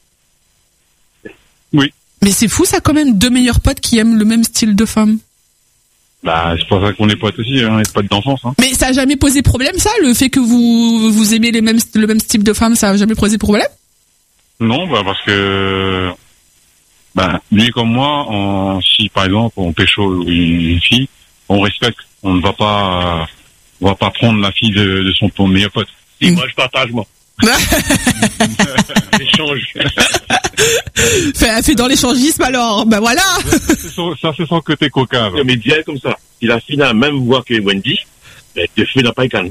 Oui. Mais c'est fou, ça, quand même, deux meilleurs potes qui aiment le même style de femme. Bah, c'est pour ça qu'on est potes aussi, hein, on est potes d'enfance. Hein. Mais ça a jamais posé problème, ça? Le fait que vous, vous aimez les mêmes, le même type de femme, ça a jamais posé problème? Non, bah, parce que, bah, lui comme moi, on, si, par exemple, on pécho une fille, on respecte. On ne va pas, euh, on va pas prendre la fille de, de son, ton meilleur pote. Et moi, je partage, moi. Échange. Fait, fait dans l'échangisme alors, ben voilà. Ça c'est son côté coquin. Va. Mais direct comme ça. Si la fille a la même voix que Wendy, elle te fait la paille canne.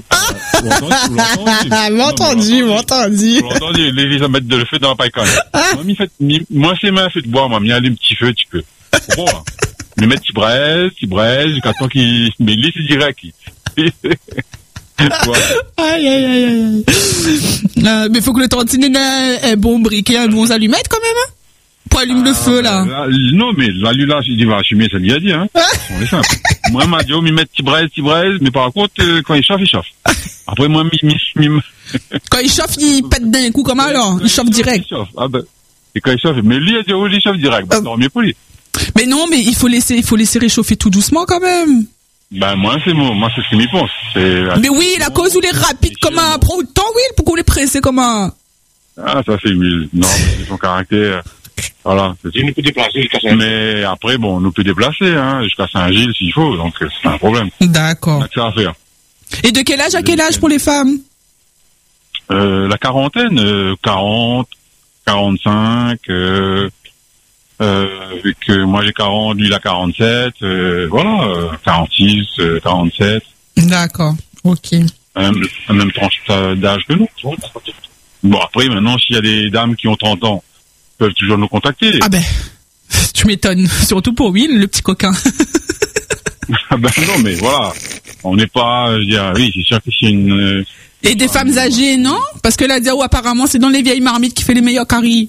M'entendu, m'entendu. M'entendu, les les mettre de le feu dans la paille canne. Moi c'est ma feu de bois, moi, il y a des petits feux, tu peux. Bon, hein. Mais mettre petit braise, petit braise, jusqu'à temps qu'il, mais lui c'est direct. Voilà. Aïe, aïe, aïe, aïe. Euh, mais faut que le tantinet ait un bon briquet, un bon allumette quand même, hein? Pour allumer ah, le feu, là. là. Non, mais l'allumage, il va allumer, ça lui a dit, hein. C'est simple. Moi, m'a dit, oh, m'y mettre petit braise, petit braise, mais par contre, euh, quand il chauffe, il chauffe. Après, moi, m'y, m'y, m'y... Quand il chauffe, il pète d'un coup, comment alors? Il chauffe direct. Il chauffe. Ah ben. Et quand il chauffe, mais lui, il a dit, oh, il chauffe direct. Bah, tant mieux pour lui. Mais non, mais il faut laisser, il faut laisser réchauffer tout doucement, quand même. Ben, moi, c'est moi, moi, c'est ce que m'y pense. C'est... Mais oui, la cause où les rapides, comment? Prends autant, Will, pourquoi les presser, comment? Ah, ça, c'est Will. Non, c'est son caractère. Voilà. C'est nous peut déplacer jusqu'à Saint-Gilles. Mais après, bon, on nous peut déplacer, hein, jusqu'à Saint-Gilles s'il faut, donc c'est un problème. D'accord. On a que ça à faire. Et de quel âge à quel âge pour les femmes? Euh, la quarantaine, euh, quarante, quarante-cinq, euh, euh, vu que moi j'ai quarante, lui il a quarante-sept, euh, voilà, euh, quarante-six, euh, quarante-sept. D'accord, ok. La même, la même tranche d'âge que nous. Bon, après, maintenant, s'il y a des dames qui ont trente ans, peuvent toujours nous contacter. Ah ben, tu m'étonnes. Surtout pour Will, le petit coquin. Ah ben non, mais voilà. On n'est pas, je veux dire, oui, c'est sûr que c'est une... Euh, Et des femmes âgées, non? Parce que la Diao, apparemment, c'est dans les vieilles marmites qui fait les meilleurs caries.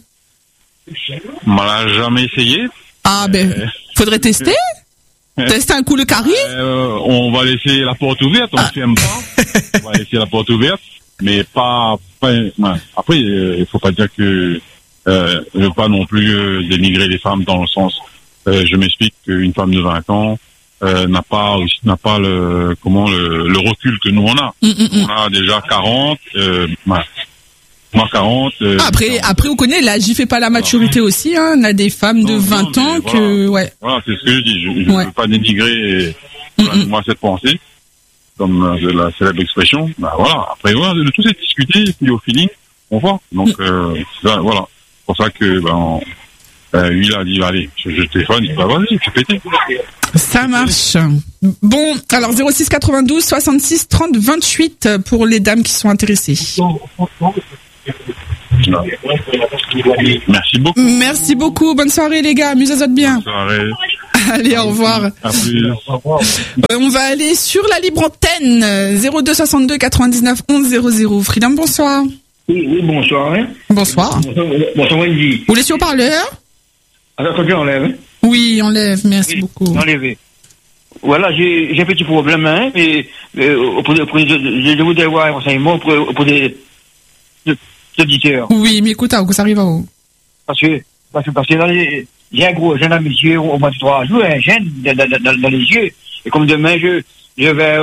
On l'a jamais essayé. Ah ben, euh, faudrait tester. Euh, tester un coup le carré. Euh, on va laisser la porte ouverte, on ne ah. aime pas. On va laisser la porte ouverte, mais pas... pas ouais. Après, il euh, ne faut pas dire que... Euh, je ne veux pas non plus euh, dénigrer les femmes dans le sens... Euh, je m'explique qu'une femme de vingt ans euh, n'a pas n'a pas le comment le, le recul que nous on a. Mm, mm, on a déjà quarante, euh, ouais. Moi quarante. Euh, après quarante. Après on connaît l'âge, il fait pas la maturité voilà. Aussi. Hein. On a des femmes non, de vingt non, ans voilà. Que ouais. Voilà, c'est ce que je dis. Je ne ouais. veux pas dénigrer mm, mm. moi cette pensée, comme euh, la célèbre expression. Bah voilà. Après voilà, de tout c'est discuté, puis au feeling, on voit. Donc mm. euh, là, voilà. C'est pour ça que ben. On, Euh, lui, il a dit, allez, je, je téléphone, il dit, bah, vas-y, tu pétais. Ça marche. Bon, alors zéro six quatre-vingt-douze soixante-six trente vingt-huit pour les dames qui sont intéressées. Merci beaucoup. Merci beaucoup. Bonne soirée les gars. Amusez-vous bien. Bonne soirée. Allez, au revoir. À plus. Euh, on va aller sur la libre antenne. zéro deux soixante-deux quatre-vingt-dix-neuf onze zéro zéro. Freedom, bonsoir. Oui, oui, bonsoir. Hein. Bonsoir. Bonsoir, bonsoir Wendy. Vous laissez au parleur? Alors, quand tu enlèves. Oui, enlève. Merci Oui, beaucoup. enlevé. Voilà, j'ai j'ai un petit problème, hein, mais euh, pour, pour, je, je voudrais avoir un renseignement pour, pour des, des auditeurs. Oui, mais écoute, ça arrive à où? Parce que, parce que, parce que dans les, j'ai un gros gène à mes yeux au moins de trois jours, un gène dans, dans, dans, dans les yeux. Et comme demain, je, je vais,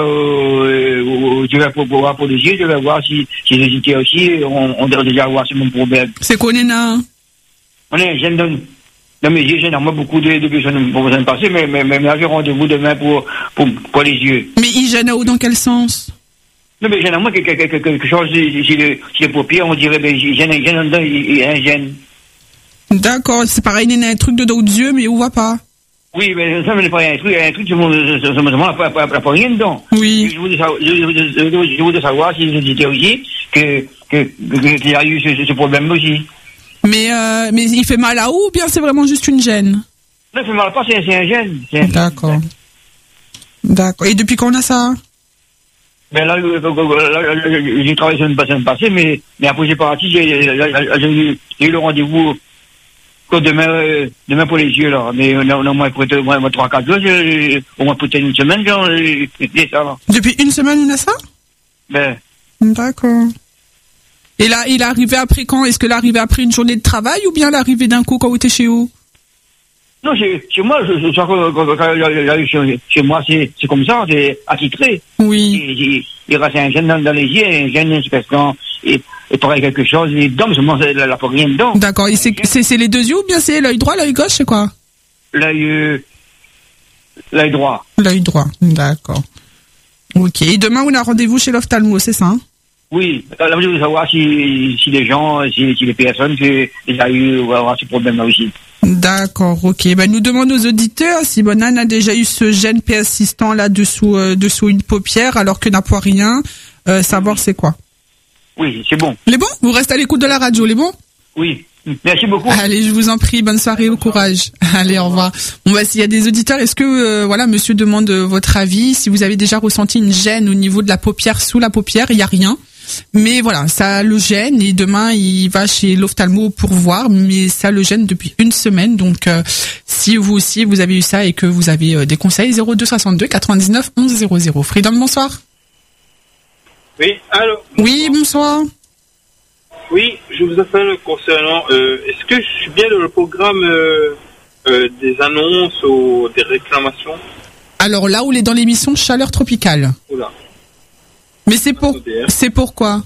euh, je vais pour, pour voir pour les yeux, je vais voir si, si les auditeurs aussi, on, on devrait déjà voir ce même problème. C'est quoi, Nena? On a un gène dans, dans mes yeux, j'ai normalement beaucoup de, de personnes pour besoin de passer, mais, mais, mais, mais j'ai rendez-vous demain pour, pour, pour les yeux. Mais il gêne à où, dans quel sens? Non, mais généralement, quelque, quelque, quelque chose, si les, si les paupières, on dirait, ben, j'ai un gène dedans, il y a un gène. D'accord, c'est pareil, il y a un truc de dos de yeux, mais où va pas? Oui, mais ça, mais pas un truc, un truc, je ne pas, pas rien dedans. Oui. Je voudrais savoir, je, je, je voudrais savoir si les auditeurs aussi, que, que, que, qu'il y a eu ce, ce problème aussi. Mais, euh, mais il fait mal à où, ou bien c'est vraiment juste une gêne? Non, il fait mal pas, c'est, c'est un gène. C'est un... D'accord. D'accord. Et depuis quand on a ça? Ben là, là, là, j'ai travaillé sur une semaine passée, mais, mais après j'ai parti, j'ai, j'ai, eu, j'ai eu le rendez-vous demain, euh, demain pour les yeux, là. Mais on a, on a moins pour au moins trois, quatre jours, au moins peut-être une semaine, genre, c'est ça, là. Depuis une semaine, on a ça? Ben. D'accord. Et là, il est arrivé après quand? Est-ce que l'arrivée après une journée de travail ou bien l'arrivée d'un coup quand vous étiez chez vous? Non, chez, chez moi, je, je, je, chez, chez moi, c'est, c'est comme ça, c'est attitré. Oui. Il, il reste un gène dans, dans les yeux, un gène, c'est quand, et, et pareil quelque chose, les dents, mais seulement, la, la, rien dedans. D'accord. Et c'est, c'est, c'est les deux yeux ou bien c'est l'œil droit, l'œil gauche, c'est quoi? L'œil, euh, l'œil droit. L'œil droit. D'accord. Ok. Et demain, on a rendez-vous chez l'ophtalmo, c'est ça, hein? Oui. Là, je voulais savoir si, si les gens, si, si les personnes qui déjà eu, ou avoir ce problème-là aussi. D'accord, ok. Ben, nous demandons aux auditeurs si Bonan a déjà eu ce gène persistant là dessous, euh, dessous une paupière alors que n'a pas rien, euh, savoir c'est quoi. Oui, c'est bon. Les bons? Vous restez à l'écoute de la radio, les bons? Oui. Merci beaucoup. Allez, je vous en prie, bonne soirée, au courage. Allez, au revoir. Bon, bah, s'il y a des auditeurs, est-ce que, euh, voilà, monsieur demande euh, votre avis, si vous avez déjà ressenti une gêne au niveau de la paupière, sous la paupière, il n'y a rien. Mais voilà, ça le gêne et demain il va chez l'ophtalmo pour voir, mais ça le gêne depuis une semaine. Donc euh, si vous aussi vous avez eu ça et que vous avez euh, des conseils, zéro deux soixante-deux quatre-vingt-dix-neuf onze zéro zéro. Freedom, bonsoir. Oui, allô. Oui, bonsoir. Oui, je vous appelle concernant, euh, est-ce que je suis bien dans le programme euh, euh, des annonces ou des réclamations? Alors là où il est dans l'émission Chaleur Tropicale. Oula. Mais c'est pour, c'est pourquoi?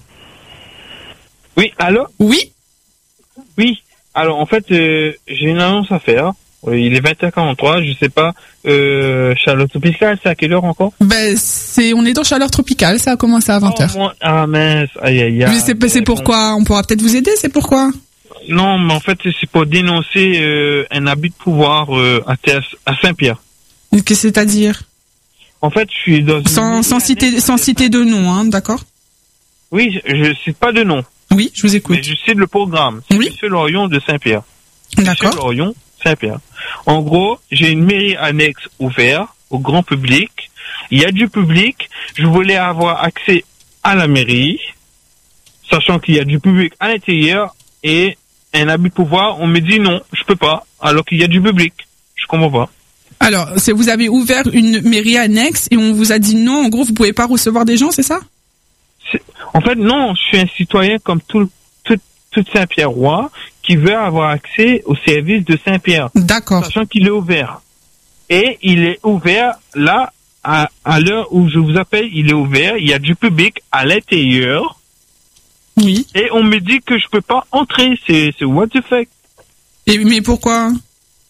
Oui, allô? Oui? Oui, alors en fait, euh, j'ai une annonce à faire. Euh, il est vingt heures quarante-trois, je sais pas, euh, Chaleur Tropicale, c'est à quelle heure encore? Ben, c'est, on est dans Chaleur Tropicale, ça a commencé à vingt heures. Oh, moi, ah mince, aïe aïe aïe. Mais c'est, c'est pourquoi? On pourra peut-être vous aider, c'est pourquoi? Non, mais en fait, c'est pour dénoncer euh, un abus de pouvoir euh, à, à Saint-Pierre. Qu'est-ce que c'est-à-dire? En fait, je suis dans une... Sans, sans citer, sans citer de nom, hein, d'accord? Oui, je cite pas de nom. Oui, je vous écoute. Mais je cite le programme. C'est oui. Monsieur Lorion de Saint-Pierre. D'accord. Monsieur Lorion, Saint-Pierre. En gros, j'ai une mairie annexe ouverte au grand public. Il y a du public. Je voulais avoir accès à la mairie, sachant qu'il y a du public à l'intérieur et un abus de pouvoir. On me dit non, je peux pas, alors qu'il y a du public. Je comprends pas. Alors, c'est vous avez ouvert une mairie annexe et on vous a dit non, en gros, vous pouvez pas recevoir des gens, c'est ça? C'est, en fait, non, je suis un citoyen comme tout, tout, tout Saint-Pierre-Roi qui veut avoir accès au service de Saint-Pierre. D'accord. Sachant qu'il est ouvert. Et il est ouvert, là, à, à l'heure où je vous appelle, il est ouvert, il y a du public à l'intérieur. Oui. Et on me dit que je peux pas entrer, c'est, c'est what the fuck. Et, mais pourquoi?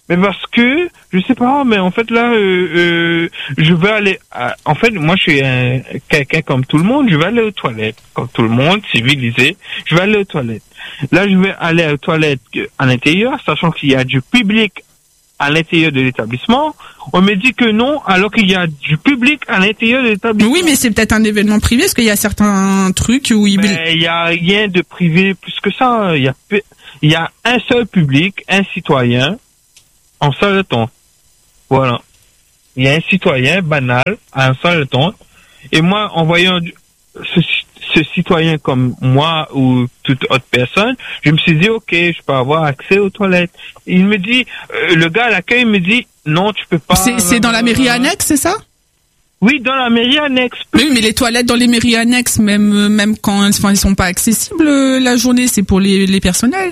Mais parce que, je sais pas, mais en fait là, euh, euh, je vais aller... À, en fait, moi je suis un, quelqu'un comme tout le monde, je vais aller aux toilettes. Comme tout le monde, civilisé, je vais aller aux toilettes. Là, je vais aller aux toilettes à l'intérieur, sachant qu'il y a du public à l'intérieur de l'établissement. On me dit que non, alors qu'il y a du public à l'intérieur de l'établissement. Oui, mais c'est peut-être un événement privé, parce qu'il y a certains trucs où il... Mais il y a rien de privé plus que ça. Il y a, il y a un seul public, un citoyen, en salle d'attente. Voilà. Il y a un citoyen banal en salle d'attente. Et moi, en voyant ce, ce citoyen comme moi ou toute autre personne, je me suis dit, ok, je peux avoir accès aux toilettes. Et il me dit, euh, le gars à l'accueil me dit, non, tu peux pas. C'est, c'est dans la mairie annexe, c'est ça? Oui, dans la mairie annexe. Oui, mais les toilettes dans les mairies annexes, même, même quand enfin, ils sont pas accessibles la journée, c'est pour les, les personnels.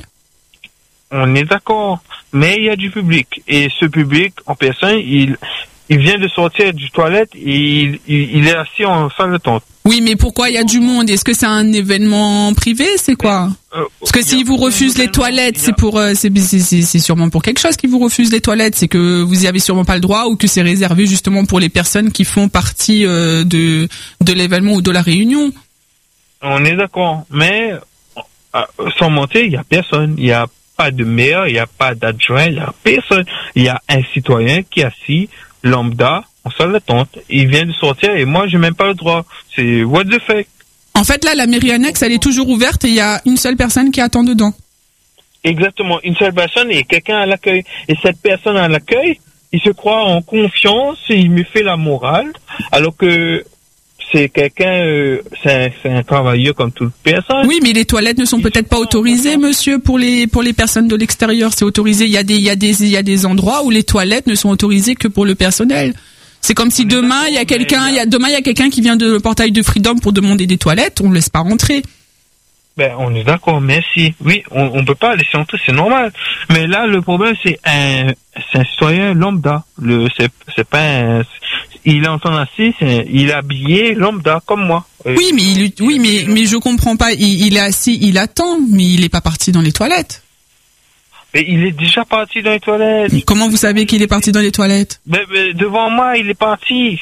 On est d'accord, mais il y a du public. Et ce public, en personne, il, il vient de sortir du toilette et il, il, il est assis en salle d'attente. Oui, mais pourquoi il y a du monde? Est-ce que c'est un événement privé? C'est quoi? euh, Parce que s'ils vous refusent les toilettes, c'est pour, euh, c'est, c'est, c'est, c'est sûrement pour quelque chose qu'ils vous refusent les toilettes. C'est que vous y avez sûrement pas le droit ou que c'est réservé justement pour les personnes qui font partie euh, de, de l'événement ou de la réunion. On est d'accord, mais euh, sans mentir, il y a personne. Il y a pas de maire, il n'y a pas d'adjoint, il n'y a personne. Il y a un citoyen qui est assis, lambda, en salle d'attente. Il vient de sortir et moi, j'ai même pas le droit. C'est what the fuck. En fait, là, la mairie annexe, elle est toujours ouverte et il y a une seule personne qui attend dedans. Exactement, une seule personne et quelqu'un à l'accueil. Et cette personne à l'accueil, il se croit en confiance et il me fait la morale, alors que c'est quelqu'un, euh, c'est, un, c'est un travailleur comme toute personne. Oui, mais les toilettes ne sont il peut-être pas autorisées, monsieur, pour les pour les personnes de l'extérieur. C'est autorisé. Il y a des il y a des il y a des endroits où les toilettes ne sont autorisées que pour le personnel. C'est comme si demain il y a quelqu'un, il y a demain il y a quelqu'un qui vient de le portail de Freedom pour demander des toilettes, on ne laisse pas rentrer. Ben, on est d'accord, merci. Oui, on, on peut pas laisser entrer, c'est normal. Mais là, le problème, c'est un, c'est un citoyen lambda. Le, c'est, c'est pas un, il est en train d'assis, c'est, il est habillé lambda, comme moi. Oui, mais il, oui, mais, mais je comprends pas. Il, il est assis, il attend, mais il est pas parti dans les toilettes. Mais il est déjà parti dans les toilettes. Comment vous savez qu'il est parti dans les toilettes? Ben, ben, devant moi, il est parti.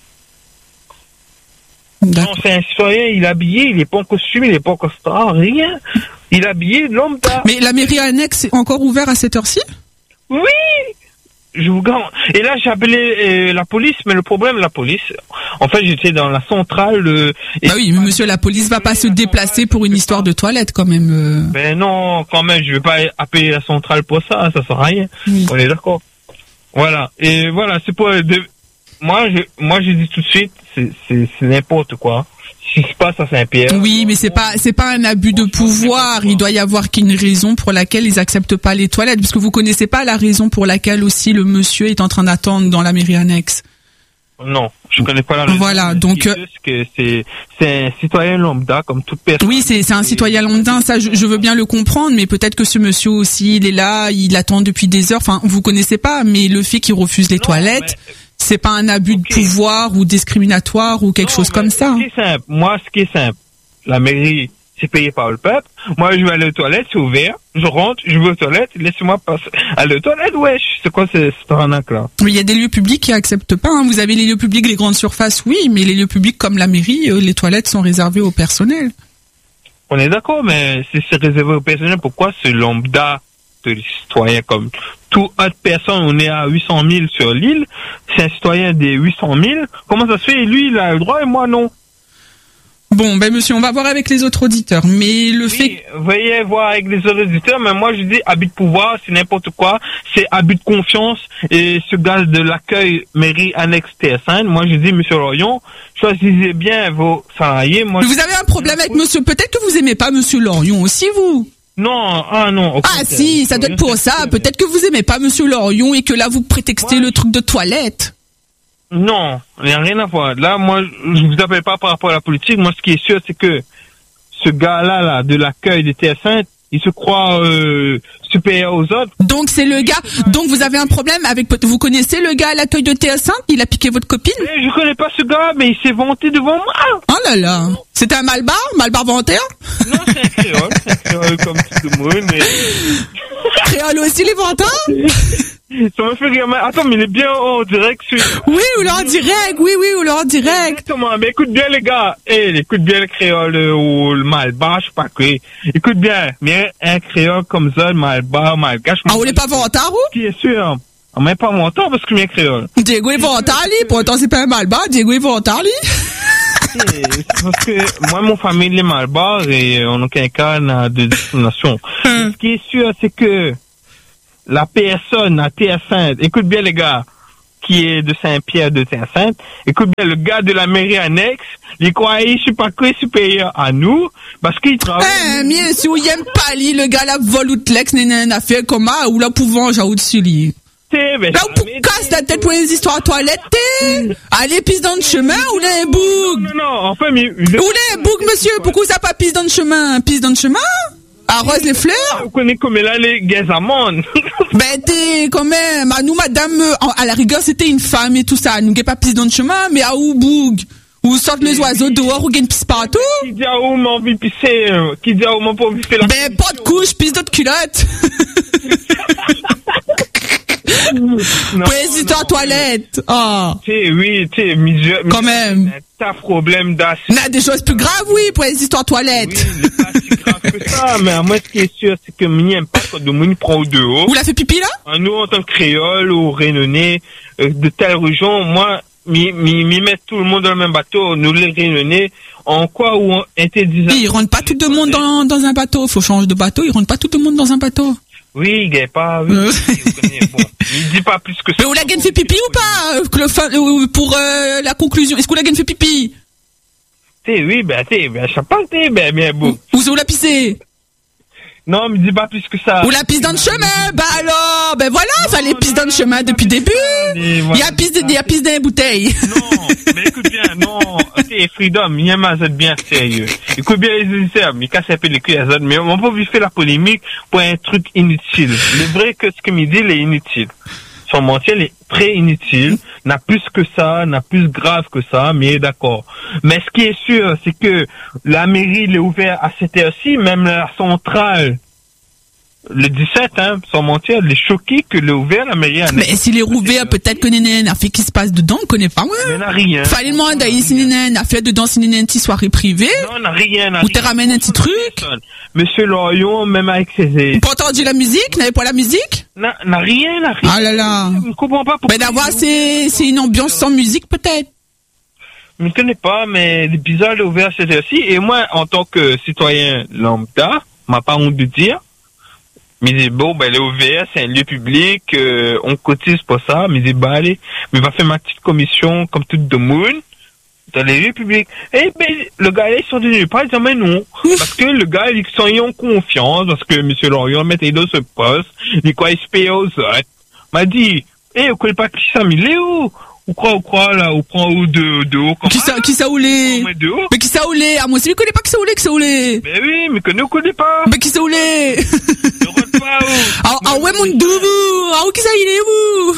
Non, c'est un citoyen, il est habillé, il est pas en costume, il est pas en costard, rien. Il est habillé lambda. Mais la mairie annexe est encore ouverte à cette heure-ci? Oui! Je vous garantis. Et là, j'ai appelé euh, la police, mais le problème, la police, en fait, j'étais dans la centrale. Euh, bah oui, mais monsieur, la police va pas se déplacer pour une histoire de toilette, quand même. Euh... Ben non, quand même, je vais pas appeler la centrale pour ça, ça sert à rien. Oui. On est d'accord. Voilà. Et voilà, c'est pour... De... Moi, je, moi, je dis tout de suite, c'est, c'est, c'est n'importe quoi. Ce qui se passe à Saint-Pierre. Oui, mais c'est pas, c'est pas un abus de pouvoir. Il doit y avoir qu'une raison pour laquelle ils acceptent pas les toilettes, parce que vous connaissez pas la raison pour laquelle aussi le monsieur est en train d'attendre dans la mairie annexe. Non, je connais pas la raison. Voilà, donc euh, que c'est c'est un citoyen lambda comme toute personne. Oui, c'est c'est un citoyen lambda, ça je, je veux bien le comprendre, mais peut-être que ce monsieur aussi, il est là, il attend depuis des heures. Enfin, vous connaissez pas, mais le fait qu'il refuse les non, toilettes, mais... c'est pas un abus okay. de pouvoir ou discriminatoire ou quelque non, chose comme ça. C'est simple. Moi, ce qui est simple, la mairie, c'est payé par le peuple. Moi, je vais aller aux toilettes, c'est ouvert. Je rentre, je vais aux toilettes, laissez-moi passer. Aller aux toilettes, wesh. C'est quoi cette arnaque-là? Oui, il y a des lieux publics qui acceptent pas. Hein. Vous avez les lieux publics, les grandes surfaces, oui, mais les lieux publics comme la mairie, euh, les toilettes sont réservées au personnel. On est d'accord, mais si c'est réservé au personnel, pourquoi ce lambda de citoyens comme toute autre personne, on est à huit cent mille sur l'île, c'est un citoyen des huit cent mille, comment ça se fait? Lui, il a le droit et moi, non. Bon, ben monsieur, on va voir avec les autres auditeurs, mais le oui, fait... veuillez voir avec les autres auditeurs, mais moi je dis abus de pouvoir, c'est n'importe quoi, c'est abus de confiance, et ce gars de l'accueil mairie annexe T S un, moi je dis monsieur Lorion, choisissez bien vos salariés. Moi, vous avez un problème avec monsieur, peut-être que vous aimez pas monsieur Lorion aussi, vous? Non, ah non. Ah si, ça doit être pour ça, peut-être que vous aimez pas monsieur Lorion et que là vous prétextez moi, le truc de toilette. Non, il n'y a rien à voir. Là, moi, je vous appelle pas par rapport à la politique. Moi, ce qui est sûr, c'est que ce gars-là, là, de l'accueil des T S un, il se croit euh, supérieur aux autres. Donc c'est le gars. Donc vous avez un problème avec. Vous connaissez le gars à l'accueil de T S un? Il a piqué votre copine? Mais je connais pas ce gars, mais il s'est vanté devant moi. Oh là là. C'était un malbar, malbar vanteur? Non, c'est un créole, c'est un créole comme tout le monde. Mais... Créole aussi les vanteurs? Ça me fait rire. Mais attends, mais il est bien en direct. Sur... Oui, ou là en direct, oui, oui, ou là en direct. Exactement, mais écoute bien les gars. Eh, écoute bien le créole ou le malba, je sais pas quoi. Écoute bien, mais un créole comme ça, le malba, malgache. Ah, vous l'êtes pas vantard ou? Qui est sûr? On met pas montant parce que bien créole. Diego est vantard, lui. Pourtant, c'est pas un malba. Diego est vantard, lui. C'est parce que moi, mon famille est malbar et on n'a aucun cas de discrimination. Hum. Ce qui est sûr, c'est que la personne à Terre-Sainte, écoute bien les gars, qui est de Saint-Pierre de Terre-Sainte, écoute bien le gars de la mairie annexe, il croyait, je sais pas quoi, supérieur à nous, parce qu'il travaille... Eh, bien sûr, il aime pas, lui, le gars là, vol ou tlex, n'est une affaire comme ça, ou là, pouvant, j'ai au-dessus, lui. Là, où pour casse la tête pour les histoires toilettes, t'es? Allez, pisse dans le chemin, ou les bougs? Non, non, enfin, mais... Où les bougs, monsieur? Pourquoi ça pas pisse dans le chemin? Pisse dans le chemin? Arrose les fleurs? Vous connaissez comme là, les gazamons. Ben, t'es, quand même, à nous, madame, à la rigueur, c'était une femme et tout ça. Nous, pas pisse dans le chemin, mais à où boug? Où sortent les oiseaux dehors, ou gagne pisse partout? Qui dit à où m'a envie de pisser? Qui dit à où m'a pas envie de pisser la... Ben, pas de couche, pisse d'autres culottes. Pour les histoires toilettes. Oh. Tu sais, oui, tu sais, misère. Quand même. T'as problème d'acide. On a des choses plus graves, oui, pour les histoires toilettes. Oui, c'est pas si grave que ça, mais moi, ce qui est sûr, c'est que m'y aime pas quand le monde prend au dehors. Vous la fait pipi, là? Nous, en tant que créole ou rénonais, euh, de telle région, moi, m'y, m'y, m'y mettre tout le monde dans le même bateau, nous les rénonais, en quoi ou en interdisant. Ils rentrent pas tout le monde dans, dans un bateau. Faut changer de bateau, ils rentrent pas tout le monde dans un bateau. Oui, il pas, oui, Euh. oui, vous connaissez, bon. Il dit pas plus que ça. Mais Oulagan fait pipi ou pas? euh, que le fin- euh, Pour euh, la conclusion, est-ce qu'Oulagan fait pipi? T'sais, oui, ben, t'sais, ben, je sais pas, t'sais, ben, bien beau. Ou c'est où la pisser? Non, mais dis pas plus que ça. Ou la pisse dans le chemin? Bah alors, ben voilà, ça les pisse dans le chemin depuis le début. Il y a pisse, il y a pisse dans les bouteilles. Non, mais écoute bien, non, t'sais, Freedom, il y a ma zone bien sérieux. Écoute bien les auditeurs, mais casse un peu les couilles à zone, mais on va pas faire la polémique pour un truc inutile. Le vrai que ce que me dit, il est inutile. Son mentir, il est très inutile, n'a plus que ça, n'a plus grave que ça, mais d'accord. Mais ce qui est sûr, c'est que la mairie l'est ouverte à cette heure-ci, même la centrale, le dix-sept, hein, sans mentir, elle est choquée que l'est ouvert la mairie. Mais s'il est rouvert, peut-être que Néné a fait qui se passe dedans, on connaît pas, moi. Mais n'a rien. Fallait demander si Néné a fait dedans, si Néné a une petite soirée privée. Non, n'a rien, n'a Ou te ramène un petit truc. Monsieur Lorion, même avec ses... Pas entendu la musique? N'avait pas la musique? N'a, n'a rien, n'a rien. Ah là là. Je ne comprends pas pourquoi. Ben d'avoir, c'est, c'est une ambiance sans musique, peut-être. Je ne connais pas, mais les bizarres l'ont ouvert à cette heure-ci. Et moi, en tant que citoyen lambda, m'a pas honte de dire, mais dit, bon, ben, elle est ouverte, c'est un lieu public, euh, on cotise pour ça, mais dit, bah, allez, mais va faire ma petite commission, comme tout le monde, dans les lieux publics. Et ben, le gars, ils sont devenus pas, ils disent, mais non. Parce que le gars, ils sont en confiance, parce que M. Lorion mettait dans ce poste, il quoi, il se paye aux autres. M'a dit, eh, vous connaissez pas qui ça, mais il est où? Ou quoi, ou quoi, là, ou prend ou de, de haut, comme Qui ça, qui ça oulé? Mais qui ça oulé? Ah, moi aussi, je connais pas qui ça oulé, qui ça oulé. Mais oui, mais que nous, on connaît pas. Mais qui ça oulé? Ne rentre pas, où? Ah, ah, ouais, mon douvou. Ah, où qui ça, il est où?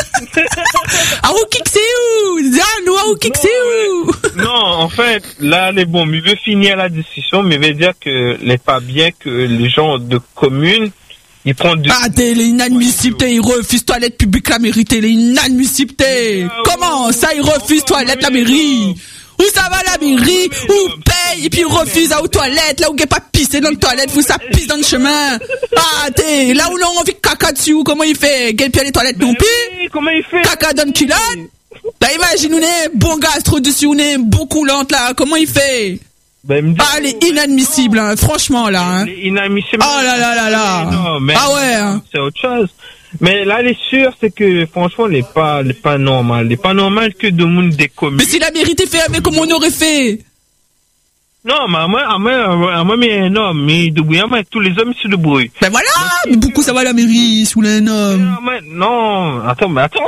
Ah, où qui que c'est où? Ah, nous, ah, où qui que c'est où? Non, en fait, là, les bon, mais veut finir la discussion, mais veut dire que n'est pas bien que les gens de communes, ils prennent du... Ah, t'es inadmissible, t'es, ils refusent toilette publique la mairie, t'es inadmissible, t'es. Comment ça, ils refusent toilette la mairie? Où ça va la mairie? Où paye? Et puis ils refusent à aux toilettes, là où il n'y a pas pissé dans le toilette, vous ça pisse dans le chemin. Ah, t'es, là où l'on a envie de caca dessus, comment il fait? Quel pied les toilettes non plus? Comment il fait? Caca dans le culotte? Là, imagine, on est bon gastro dessus, on est beaucoup lente, là, comment il fait? Ben, ah, elle est inadmissible, hein, franchement, là. Hein. Elle est inadmissible. Oh là là là là. Non, mais ah ouais. Hein. C'est autre chose. Mais là, les sûr, c'est que, franchement, elle n'est pas, elle est pas normal. Elle n'est pas normal que de monde des communes. Mais si la mairie était fermée, comment on aurait fait? Non, mais à moi, à moi, à moi, mais un homme, mais de bruit, avec tous les hommes, c'est de bruit. Ben voilà, mais beaucoup ça va à la mairie, sous un homme. Non, mais, non, attends, mais attends.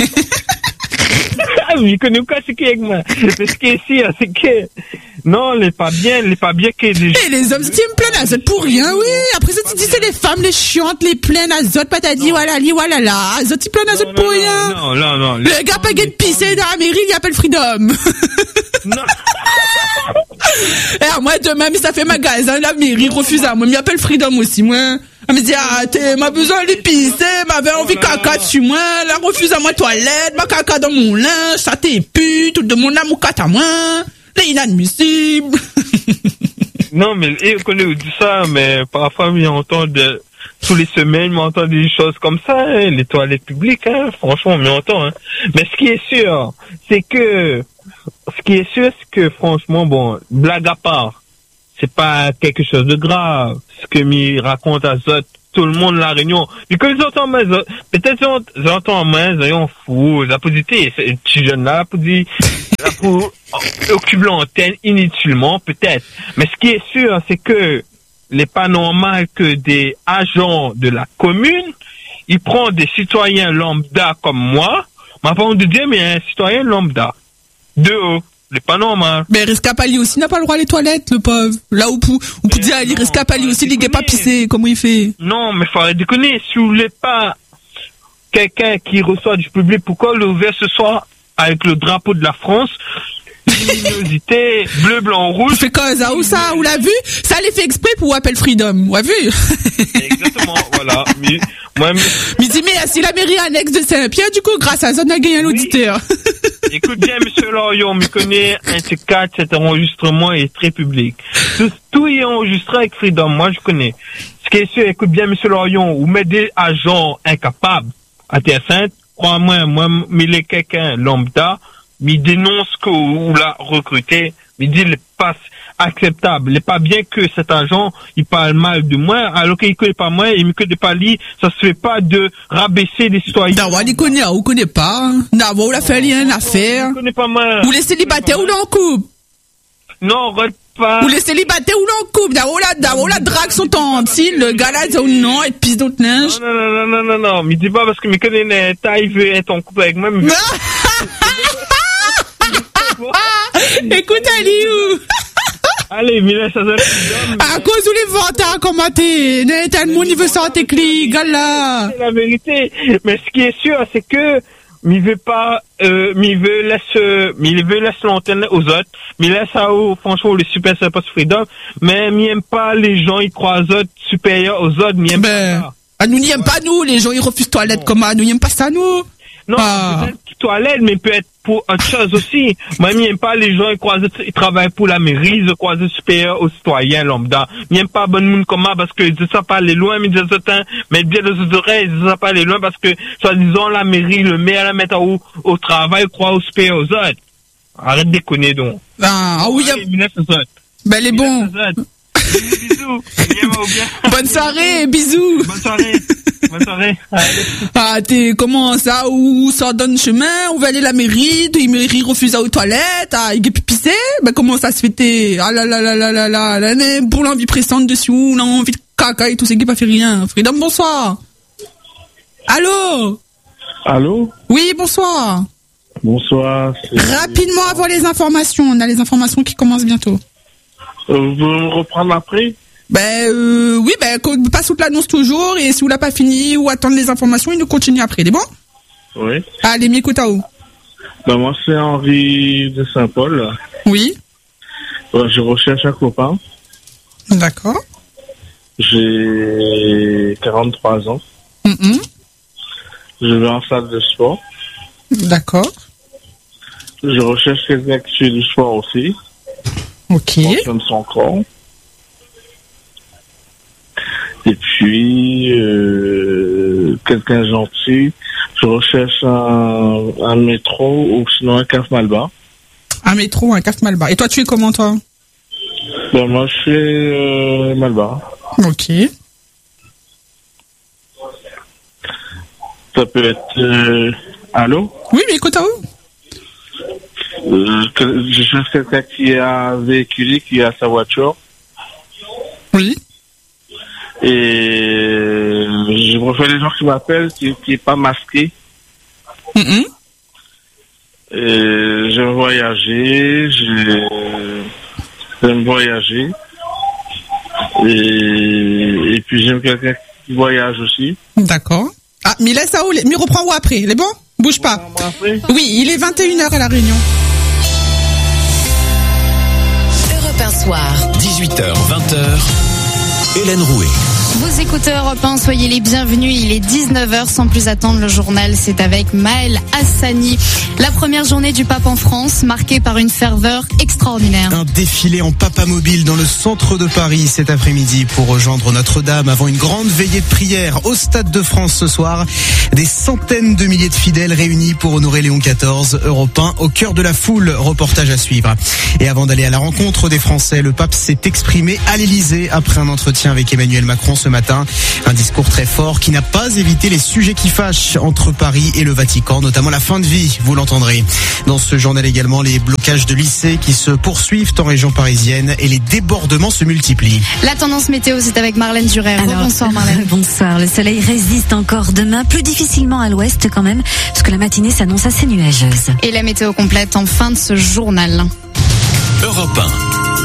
Je connais pas ce qui est avec moi. Mais ce qui est ici, c'est que, non, elle est pas bien, elle est pas bien que les gens. Et les hommes, ils me plaignent azote pour rien, oui. Après ça, tu dis, c'est les femmes, les chiantes, les plaines azote, patati, voilà, li, voilà, là. Azote, ils plaignent azote pour rien. Non, non, non. Le gars pas de pisser dans la mairie, il appelle Freedom. Non. Et moi, demain, mais ça fait magasin, la mairie refuse à moi, il appelle Freedom aussi, moi. Elle me dit, ah, t'es, m'a besoin de pisser, m'avait envie de caca sur moi, la refuse à moi toilette, ma caca dans mon linge, ça t'es pu, tout le monde a mon caca à moi, c'est inadmissible. Non, mais, et on connaît dit ça, mais parfois, on entend de, tous les semaines, on entend des choses comme ça, hein, les toilettes publiques, hein, franchement, on entend, hein. Mais ce qui est sûr, c'est que, ce qui est sûr, c'est que, franchement, bon, blague à part, c'est pas quelque chose de grave, ce que m'y raconte à Zot, tout le monde la réunion. Et que j'entends, peut-être j'entends en main, j'entends fou, la positivité, c'est petit jeune là, pour dire, pour occuper l'antenne inutilement, peut-être. Mais ce qui est sûr, c'est que, il n'est pas normal que des agents de la commune, ils prennent des citoyens lambda comme moi, m'a pas envie de dire, mais un citoyen lambda. De haut. C'est pas normal. Mais Rescapali aussi n'a pas le droit à les toilettes, le pauvre. Là où vous pouvez dire, Rescapali aussi, il n'est pas pissé, comment il fait? Non, mais faut arrêter de déconner. Si vous voulez pas quelqu'un qui reçoit du public, pourquoi l'ouvrir ce soir avec le drapeau de la France? Luminosité, bleu, blanc, rouge. Tu fais quoi, ça, ou ça, ou l'a vu? Ça les fait exprès pour Appel Freedom, ou a vu? Exactement, voilà. Mais, moi, mais... mais dis, mais si la mairie annexe de Saint-Pierre, du coup, grâce à ça, on a gagné un oui. auditeur. Écoute bien, monsieur Lorion, me connaît un T quatre, cet enregistrement est très public. Tout, tout est enregistré avec Freedom, moi je connais. Ce qui est sûr, écoute bien, monsieur Lorion, vous mettez des agents incapables à Terre Sainte, crois-moi, moi, mais les quelqu'un lambda, mais il dénonce que vous l'a recruté, mais il dit il n'est pas acceptable, il n'est pas bien que cet agent, il parle mal de moi, alors qu'il ne connaît pas moi, il me connaît pas lui, ça se fait pas de rabaisser des citoyens. Non, il connaît, on connaît pas. Non, on l'a fait rien à faire. Il connaît pas moi. Ou les célibataires ou l'en couple. Non, regarde pas. Ou les célibataires ou l'en couple. D'abord la, d'abord la drague son temps, si le gars là, dit non, et pisse d'autres linge. Non, non, non, non, non, non, mais dis pas parce que me connaît, il veut être en couple avec moi, mais écoute, Aliou. Allez, Mila, ça à cause où les ventes à commenter, tout le monde il veut sortir clic, gala. C'est la vérité. Mais ce qui est sûr, c'est que, il veut pas, euh, il veut laisser, il veut laisser l'antenne aux autres, il laisse à eux, franchement, les super sympas Freedom, mais il aime pas les gens, ils croient aux autres supérieurs aux autres, il aime ben, pas ça. Nous n'y aime pas nous, les gens ils refusent toilette comme ça, nous n'y aime pas ça nous. Non, ah. Peut-être toilette, mais peut être pour autre chose aussi. Moi, il n'aime pas les gens, ils, croisent, ils travaillent pour la mairie, ils croisent supérieur aux citoyens lambda. Il n'aime pas bon monde comme ça parce que ils savent pas aller loin, mais ils disent, mais bien les oreilles, ils savent pas aller loin parce que, soi-disant, la mairie, le maire, la mettre au, au travail, croit aux supérieurs aux autres. Arrête de déconner, donc. Ah, ah oui, ouais, il y a... Ben, les bons. Bisous. Bonne soirée, bisous. Bonne soirée. Bonne soirée. Ah, t'es, comment ça, où ça donne chemin, on va aller à la mairie, la mairie refuse aux toilettes, ah, il est pissé, ben, comment ça se fait, t'es, ah là là là là là là, là, là pour l'envie pressante dessus, on a envie de caca et tout, c'est qui pas fait rien. Freedom, bonsoir. Allô? Allô? Oui, bonsoir. Bonsoir. Rapidement avant les informations, on a les informations qui commencent bientôt. Euh, vous pouvez me reprendre après? Ben euh, oui, ben passe toute l'annonce toujours et si vous l'avez pas fini ou attendre les informations, il nous continue après, c'est bon? Oui. Allez, m'écoute à où? Ben moi c'est Henri de Saint-Paul. Oui. Ben, je recherche un copain. D'accord. J'ai quarante-trois ans. Mm-hmm. Je vais en salle de sport. D'accord. Je recherche quelqu'un qui fait du sport aussi. Ok. Comme son corps. Et puis, euh, quelqu'un gentil. Je recherche un, un métro ou sinon un caf Malba. Un métro ou un caf Malba. Et toi, tu es comment, toi? Ben, moi, je suis euh, Malba. Ok. Ça peut être... Euh, allô? Oui, mais écoute à où? Euh, je cherche quelqu'un qui a véhiculé, qui a sa voiture. Oui. Et je préfère les gens qui m'appellent, qui n'est pas masqué. Mm-hmm. Et j'aime voyager, j'aime voyager. Et, et puis j'aime quelqu'un qui voyage aussi. D'accord. Ah, mais laisse ça où? Mais reprends-moi après, c'est bon? Bouge pas. Oui, il est vingt et une heures à La Réunion. Europe un soir. dix-huit heures, vingt heures. Hélène Rouet. Vous écoutez Europe un, soyez les bienvenus. Il est dix-neuf heures, sans plus attendre, le journal, c'est avec Maël Hassani. La première journée du pape en France, marquée par une ferveur extraordinaire. Un défilé en papamobile dans le centre de Paris cet après-midi pour rejoindre Notre-Dame avant une grande veillée de prière au Stade de France ce soir. Des centaines de milliers de fidèles réunis pour honorer Léon quatorze, Europe un, au cœur de la foule. Reportage à suivre. Et avant d'aller à la rencontre des Français, le pape s'est exprimé à l'Élysée après un entretien avec Emmanuel Macron ce matin. Un discours très fort qui n'a pas évité les sujets qui fâchent entre Paris et le Vatican, notamment la fin de vie, vous l'entendrez. Dans ce journal également, les blocages de lycées qui se poursuivent en région parisienne et les débordements se multiplient. La tendance météo, c'est avec Marlène Duret. Bonsoir Marlène. Bonsoir. Le soleil résiste encore demain, plus difficilement à l'ouest quand même, parce que la matinée s'annonce assez nuageuse. Et la météo complète en fin de ce journal. Europe un.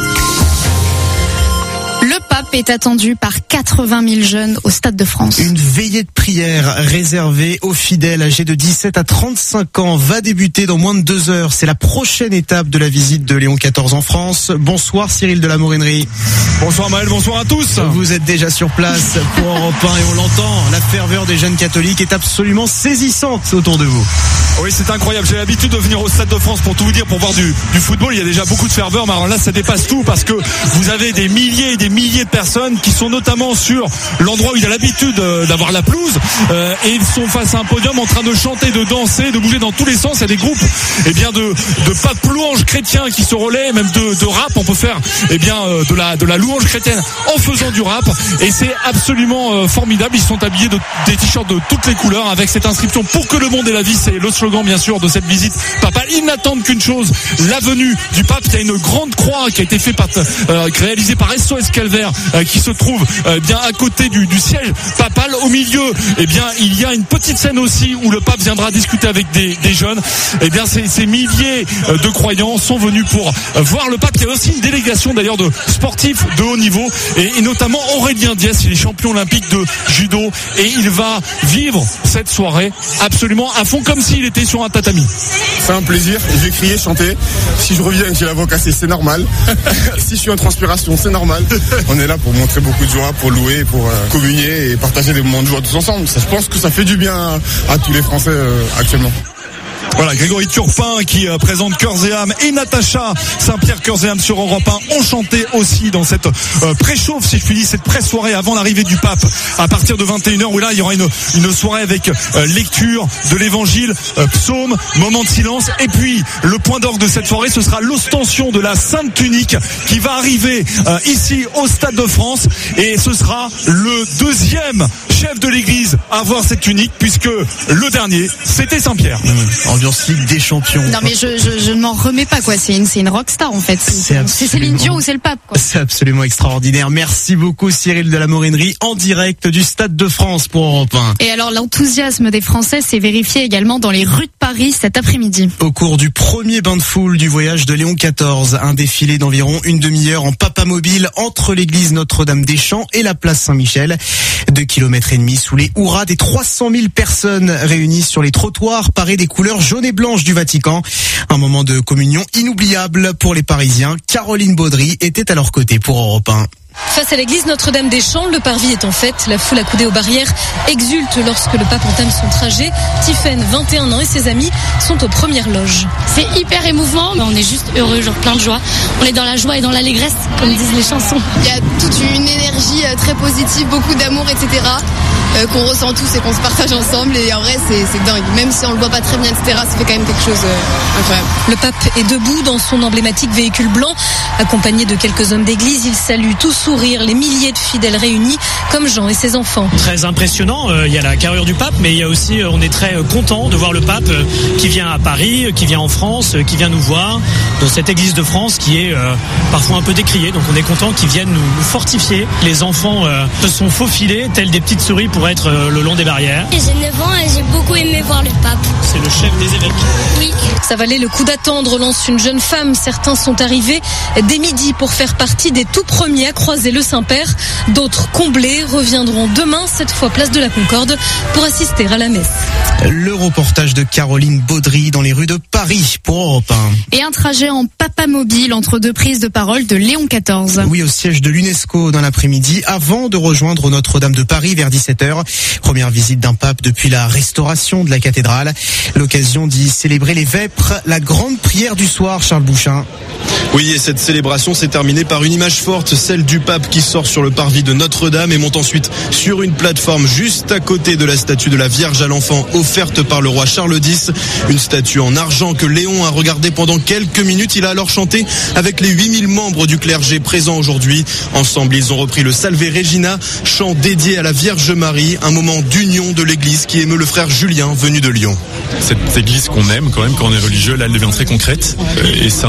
Le pape est attendu par quatre-vingt mille jeunes au Stade de France. Une veillée de prière réservée aux fidèles âgés de dix-sept à trente-cinq ans va débuter dans moins de deux heures. C'est la prochaine étape de la visite de Léon quatorze en France. Bonsoir Cyril de la Morinerie. Bonsoir Maël, bonsoir à tous. Vous êtes déjà sur place pour Europe un et on l'entend, la ferveur des jeunes catholiques est absolument saisissante autour de vous. Oui, c'est incroyable. J'ai l'habitude de venir au Stade de France pour tout vous dire, pour voir du, du football. Il y a déjà beaucoup de ferveur, mais alors là, ça dépasse tout parce que vous avez des milliers et des milliers de personnes qui sont notamment sur l'endroit où il a l'habitude d'avoir la pelouse euh, et ils sont face à un podium en train de chanter, de danser, de bouger dans tous les sens. Il y a des groupes eh bien de de papes louanges chrétiens qui se relaient, même de, de rap. On peut faire eh bien euh, de la de la louange chrétienne en faisant du rap et c'est absolument euh, formidable. Ils sont habillés de des t-shirts de toutes les couleurs avec cette inscription pour que le monde ait la vie. C'est le slogan bien sûr de cette visite papale. Ils n'attendent qu'une chose, la venue du pape. Il y a une grande croix qui a été faite par euh, réalisée par S O S Calvaire euh, qui se trouve euh, bien à côté du, du siège papal. Au milieu, eh bien, il y a une petite scène aussi où le pape viendra discuter avec des, des jeunes. Eh bien, ces, ces milliers euh, de croyants sont venus pour euh, voir le pape. Il y a aussi une délégation d'ailleurs de sportifs de haut niveau et, et notamment Aurélien Diès, il est champion olympique de judo et il va vivre cette soirée absolument à fond comme s'il était sur un tatami. C'est un plaisir, je vais crier, chanter. Si je reviens et que j'ai la voix cassée, c'est normal. Si je suis en transpiration, c'est normal. On est là pour montrer beaucoup de joie, pour louer, pour euh, communier et partager des moments de joie tous ensemble. Ça, je pense que ça fait du bien à, à tous les Français euh, actuellement. Voilà, Grégory Turpin qui euh, présente Cœurs et âmes et Natacha Saint-Pierre Cœurs et âmes sur Europe un ont chanté aussi dans cette euh, préchauffe, si je puis dire, cette pré-soirée avant l'arrivée du pape à partir de vingt et une heures où là il y aura une, une soirée avec euh, lecture de l'évangile, euh, psaume, moment de silence et puis le point d'orgue de cette soirée ce sera l'ostension de la Sainte Tunique qui va arriver euh, ici au Stade de France et ce sera le deuxième chef de l'église à avoir cette tunique puisque le dernier c'était Saint-Pierre. Mmh. Ambiance Ligue des Champions. Non mais je, je, je ne m'en remets pas quoi. C'est une c'est une rockstar en fait. C'est, c'est Céline Dion ou c'est le pape quoi. C'est absolument extraordinaire. Merci beaucoup Cyril de la Morinerie en direct du Stade de France pour Europe un. Et alors l'enthousiasme des Français s'est vérifié également dans les rues de Paris cet après-midi. Au cours du premier bain de foule du voyage de Léon quatorze, un défilé d'environ une demi-heure en papamobile entre l'église Notre-Dame-des-Champs et la place Saint-Michel. Deux kilomètres et demi sous les hurrahs des trois cent mille personnes réunies sur les trottoirs parés des couleurs jaune et blanche du Vatican. Un moment de communion inoubliable pour les Parisiens. Caroline Baudry était à leur côté pour Europe un. Face à l'église Notre-Dame-des-Champs, le parvis est en fête. La foule accoudée aux barrières exulte lorsque le pape entame son trajet. Tiphaine, vingt et un ans, et ses amis sont aux premières loges. C'est hyper émouvant. On est juste heureux, genre plein de joie. On est dans la joie et dans l'allégresse, comme disent les chansons. Il y a toute une énergie très positive, beaucoup d'amour, et cetera euh, qu'on ressent tous et qu'on se partage ensemble. Et en vrai, c'est, c'est dingue. Même si on le voit pas très bien, et cetera, ça fait quand même quelque chose euh, incroyable. Le pape est debout dans son emblématique véhicule blanc. Accompagné de quelques hommes d'église, il salue tous sourire les milliers de fidèles réunis, comme Jean et ses enfants. Très impressionnant, euh, il y a la carrure du pape, mais il y a aussi, euh, on est très euh, content de voir le pape euh, qui vient à Paris, euh, qui vient en France, euh, qui vient nous voir dans cette église de France qui est euh, parfois un peu décriée. Donc on est content qu'ils viennent nous, nous fortifier. Les enfants euh, se sont faufilés, tels des petites souris pour être euh, le long des barrières. J'ai neuf ans et j'ai beaucoup aimé voir le pape. C'est le chef des évêques. Oui. Ça valait le coup d'attendre, lance une jeune femme. Certains sont arrivés dès midi pour faire partie des tout premiers à croiser le Saint-Père. D'autres comblés reviendront demain, cette fois place de la Concorde, pour assister à la messe. Le reportage de Caroline Baudry dans les rues de Paris pour Europe un. Et un trajet en papa mobile entre deux prises de parole de Léon quatorze. Oui, au siège de l'UNESCO dans l'après-midi, avant de rejoindre Notre-Dame de Paris vers dix-sept heures. Première visite d'un pape depuis la restauration de la cathédrale. L'occasion d'y célébrer les vêpres, la grande prière du soir, Charles Bouchin. Oui, et cette célébration s'est terminée par une image forte, celle du pape qui sort sur le parvis de Notre-Dame et monte ensuite sur une plateforme juste à côté de la statue de la Vierge à l'Enfant offerte par le roi Charles X. Une statue en argent que Léon a regardée pendant quelques minutes. Il a alors chanté avec les huit mille membres du clergé présents aujourd'hui. Ensemble, ils ont repris le Salve Regina, chant dédié à la Vierge Marie, un moment d'union de l'église qui émeut le frère Julien venu de Lyon. Cette église qu'on aime quand même quand on est religieux, là elle devient très concrète et ça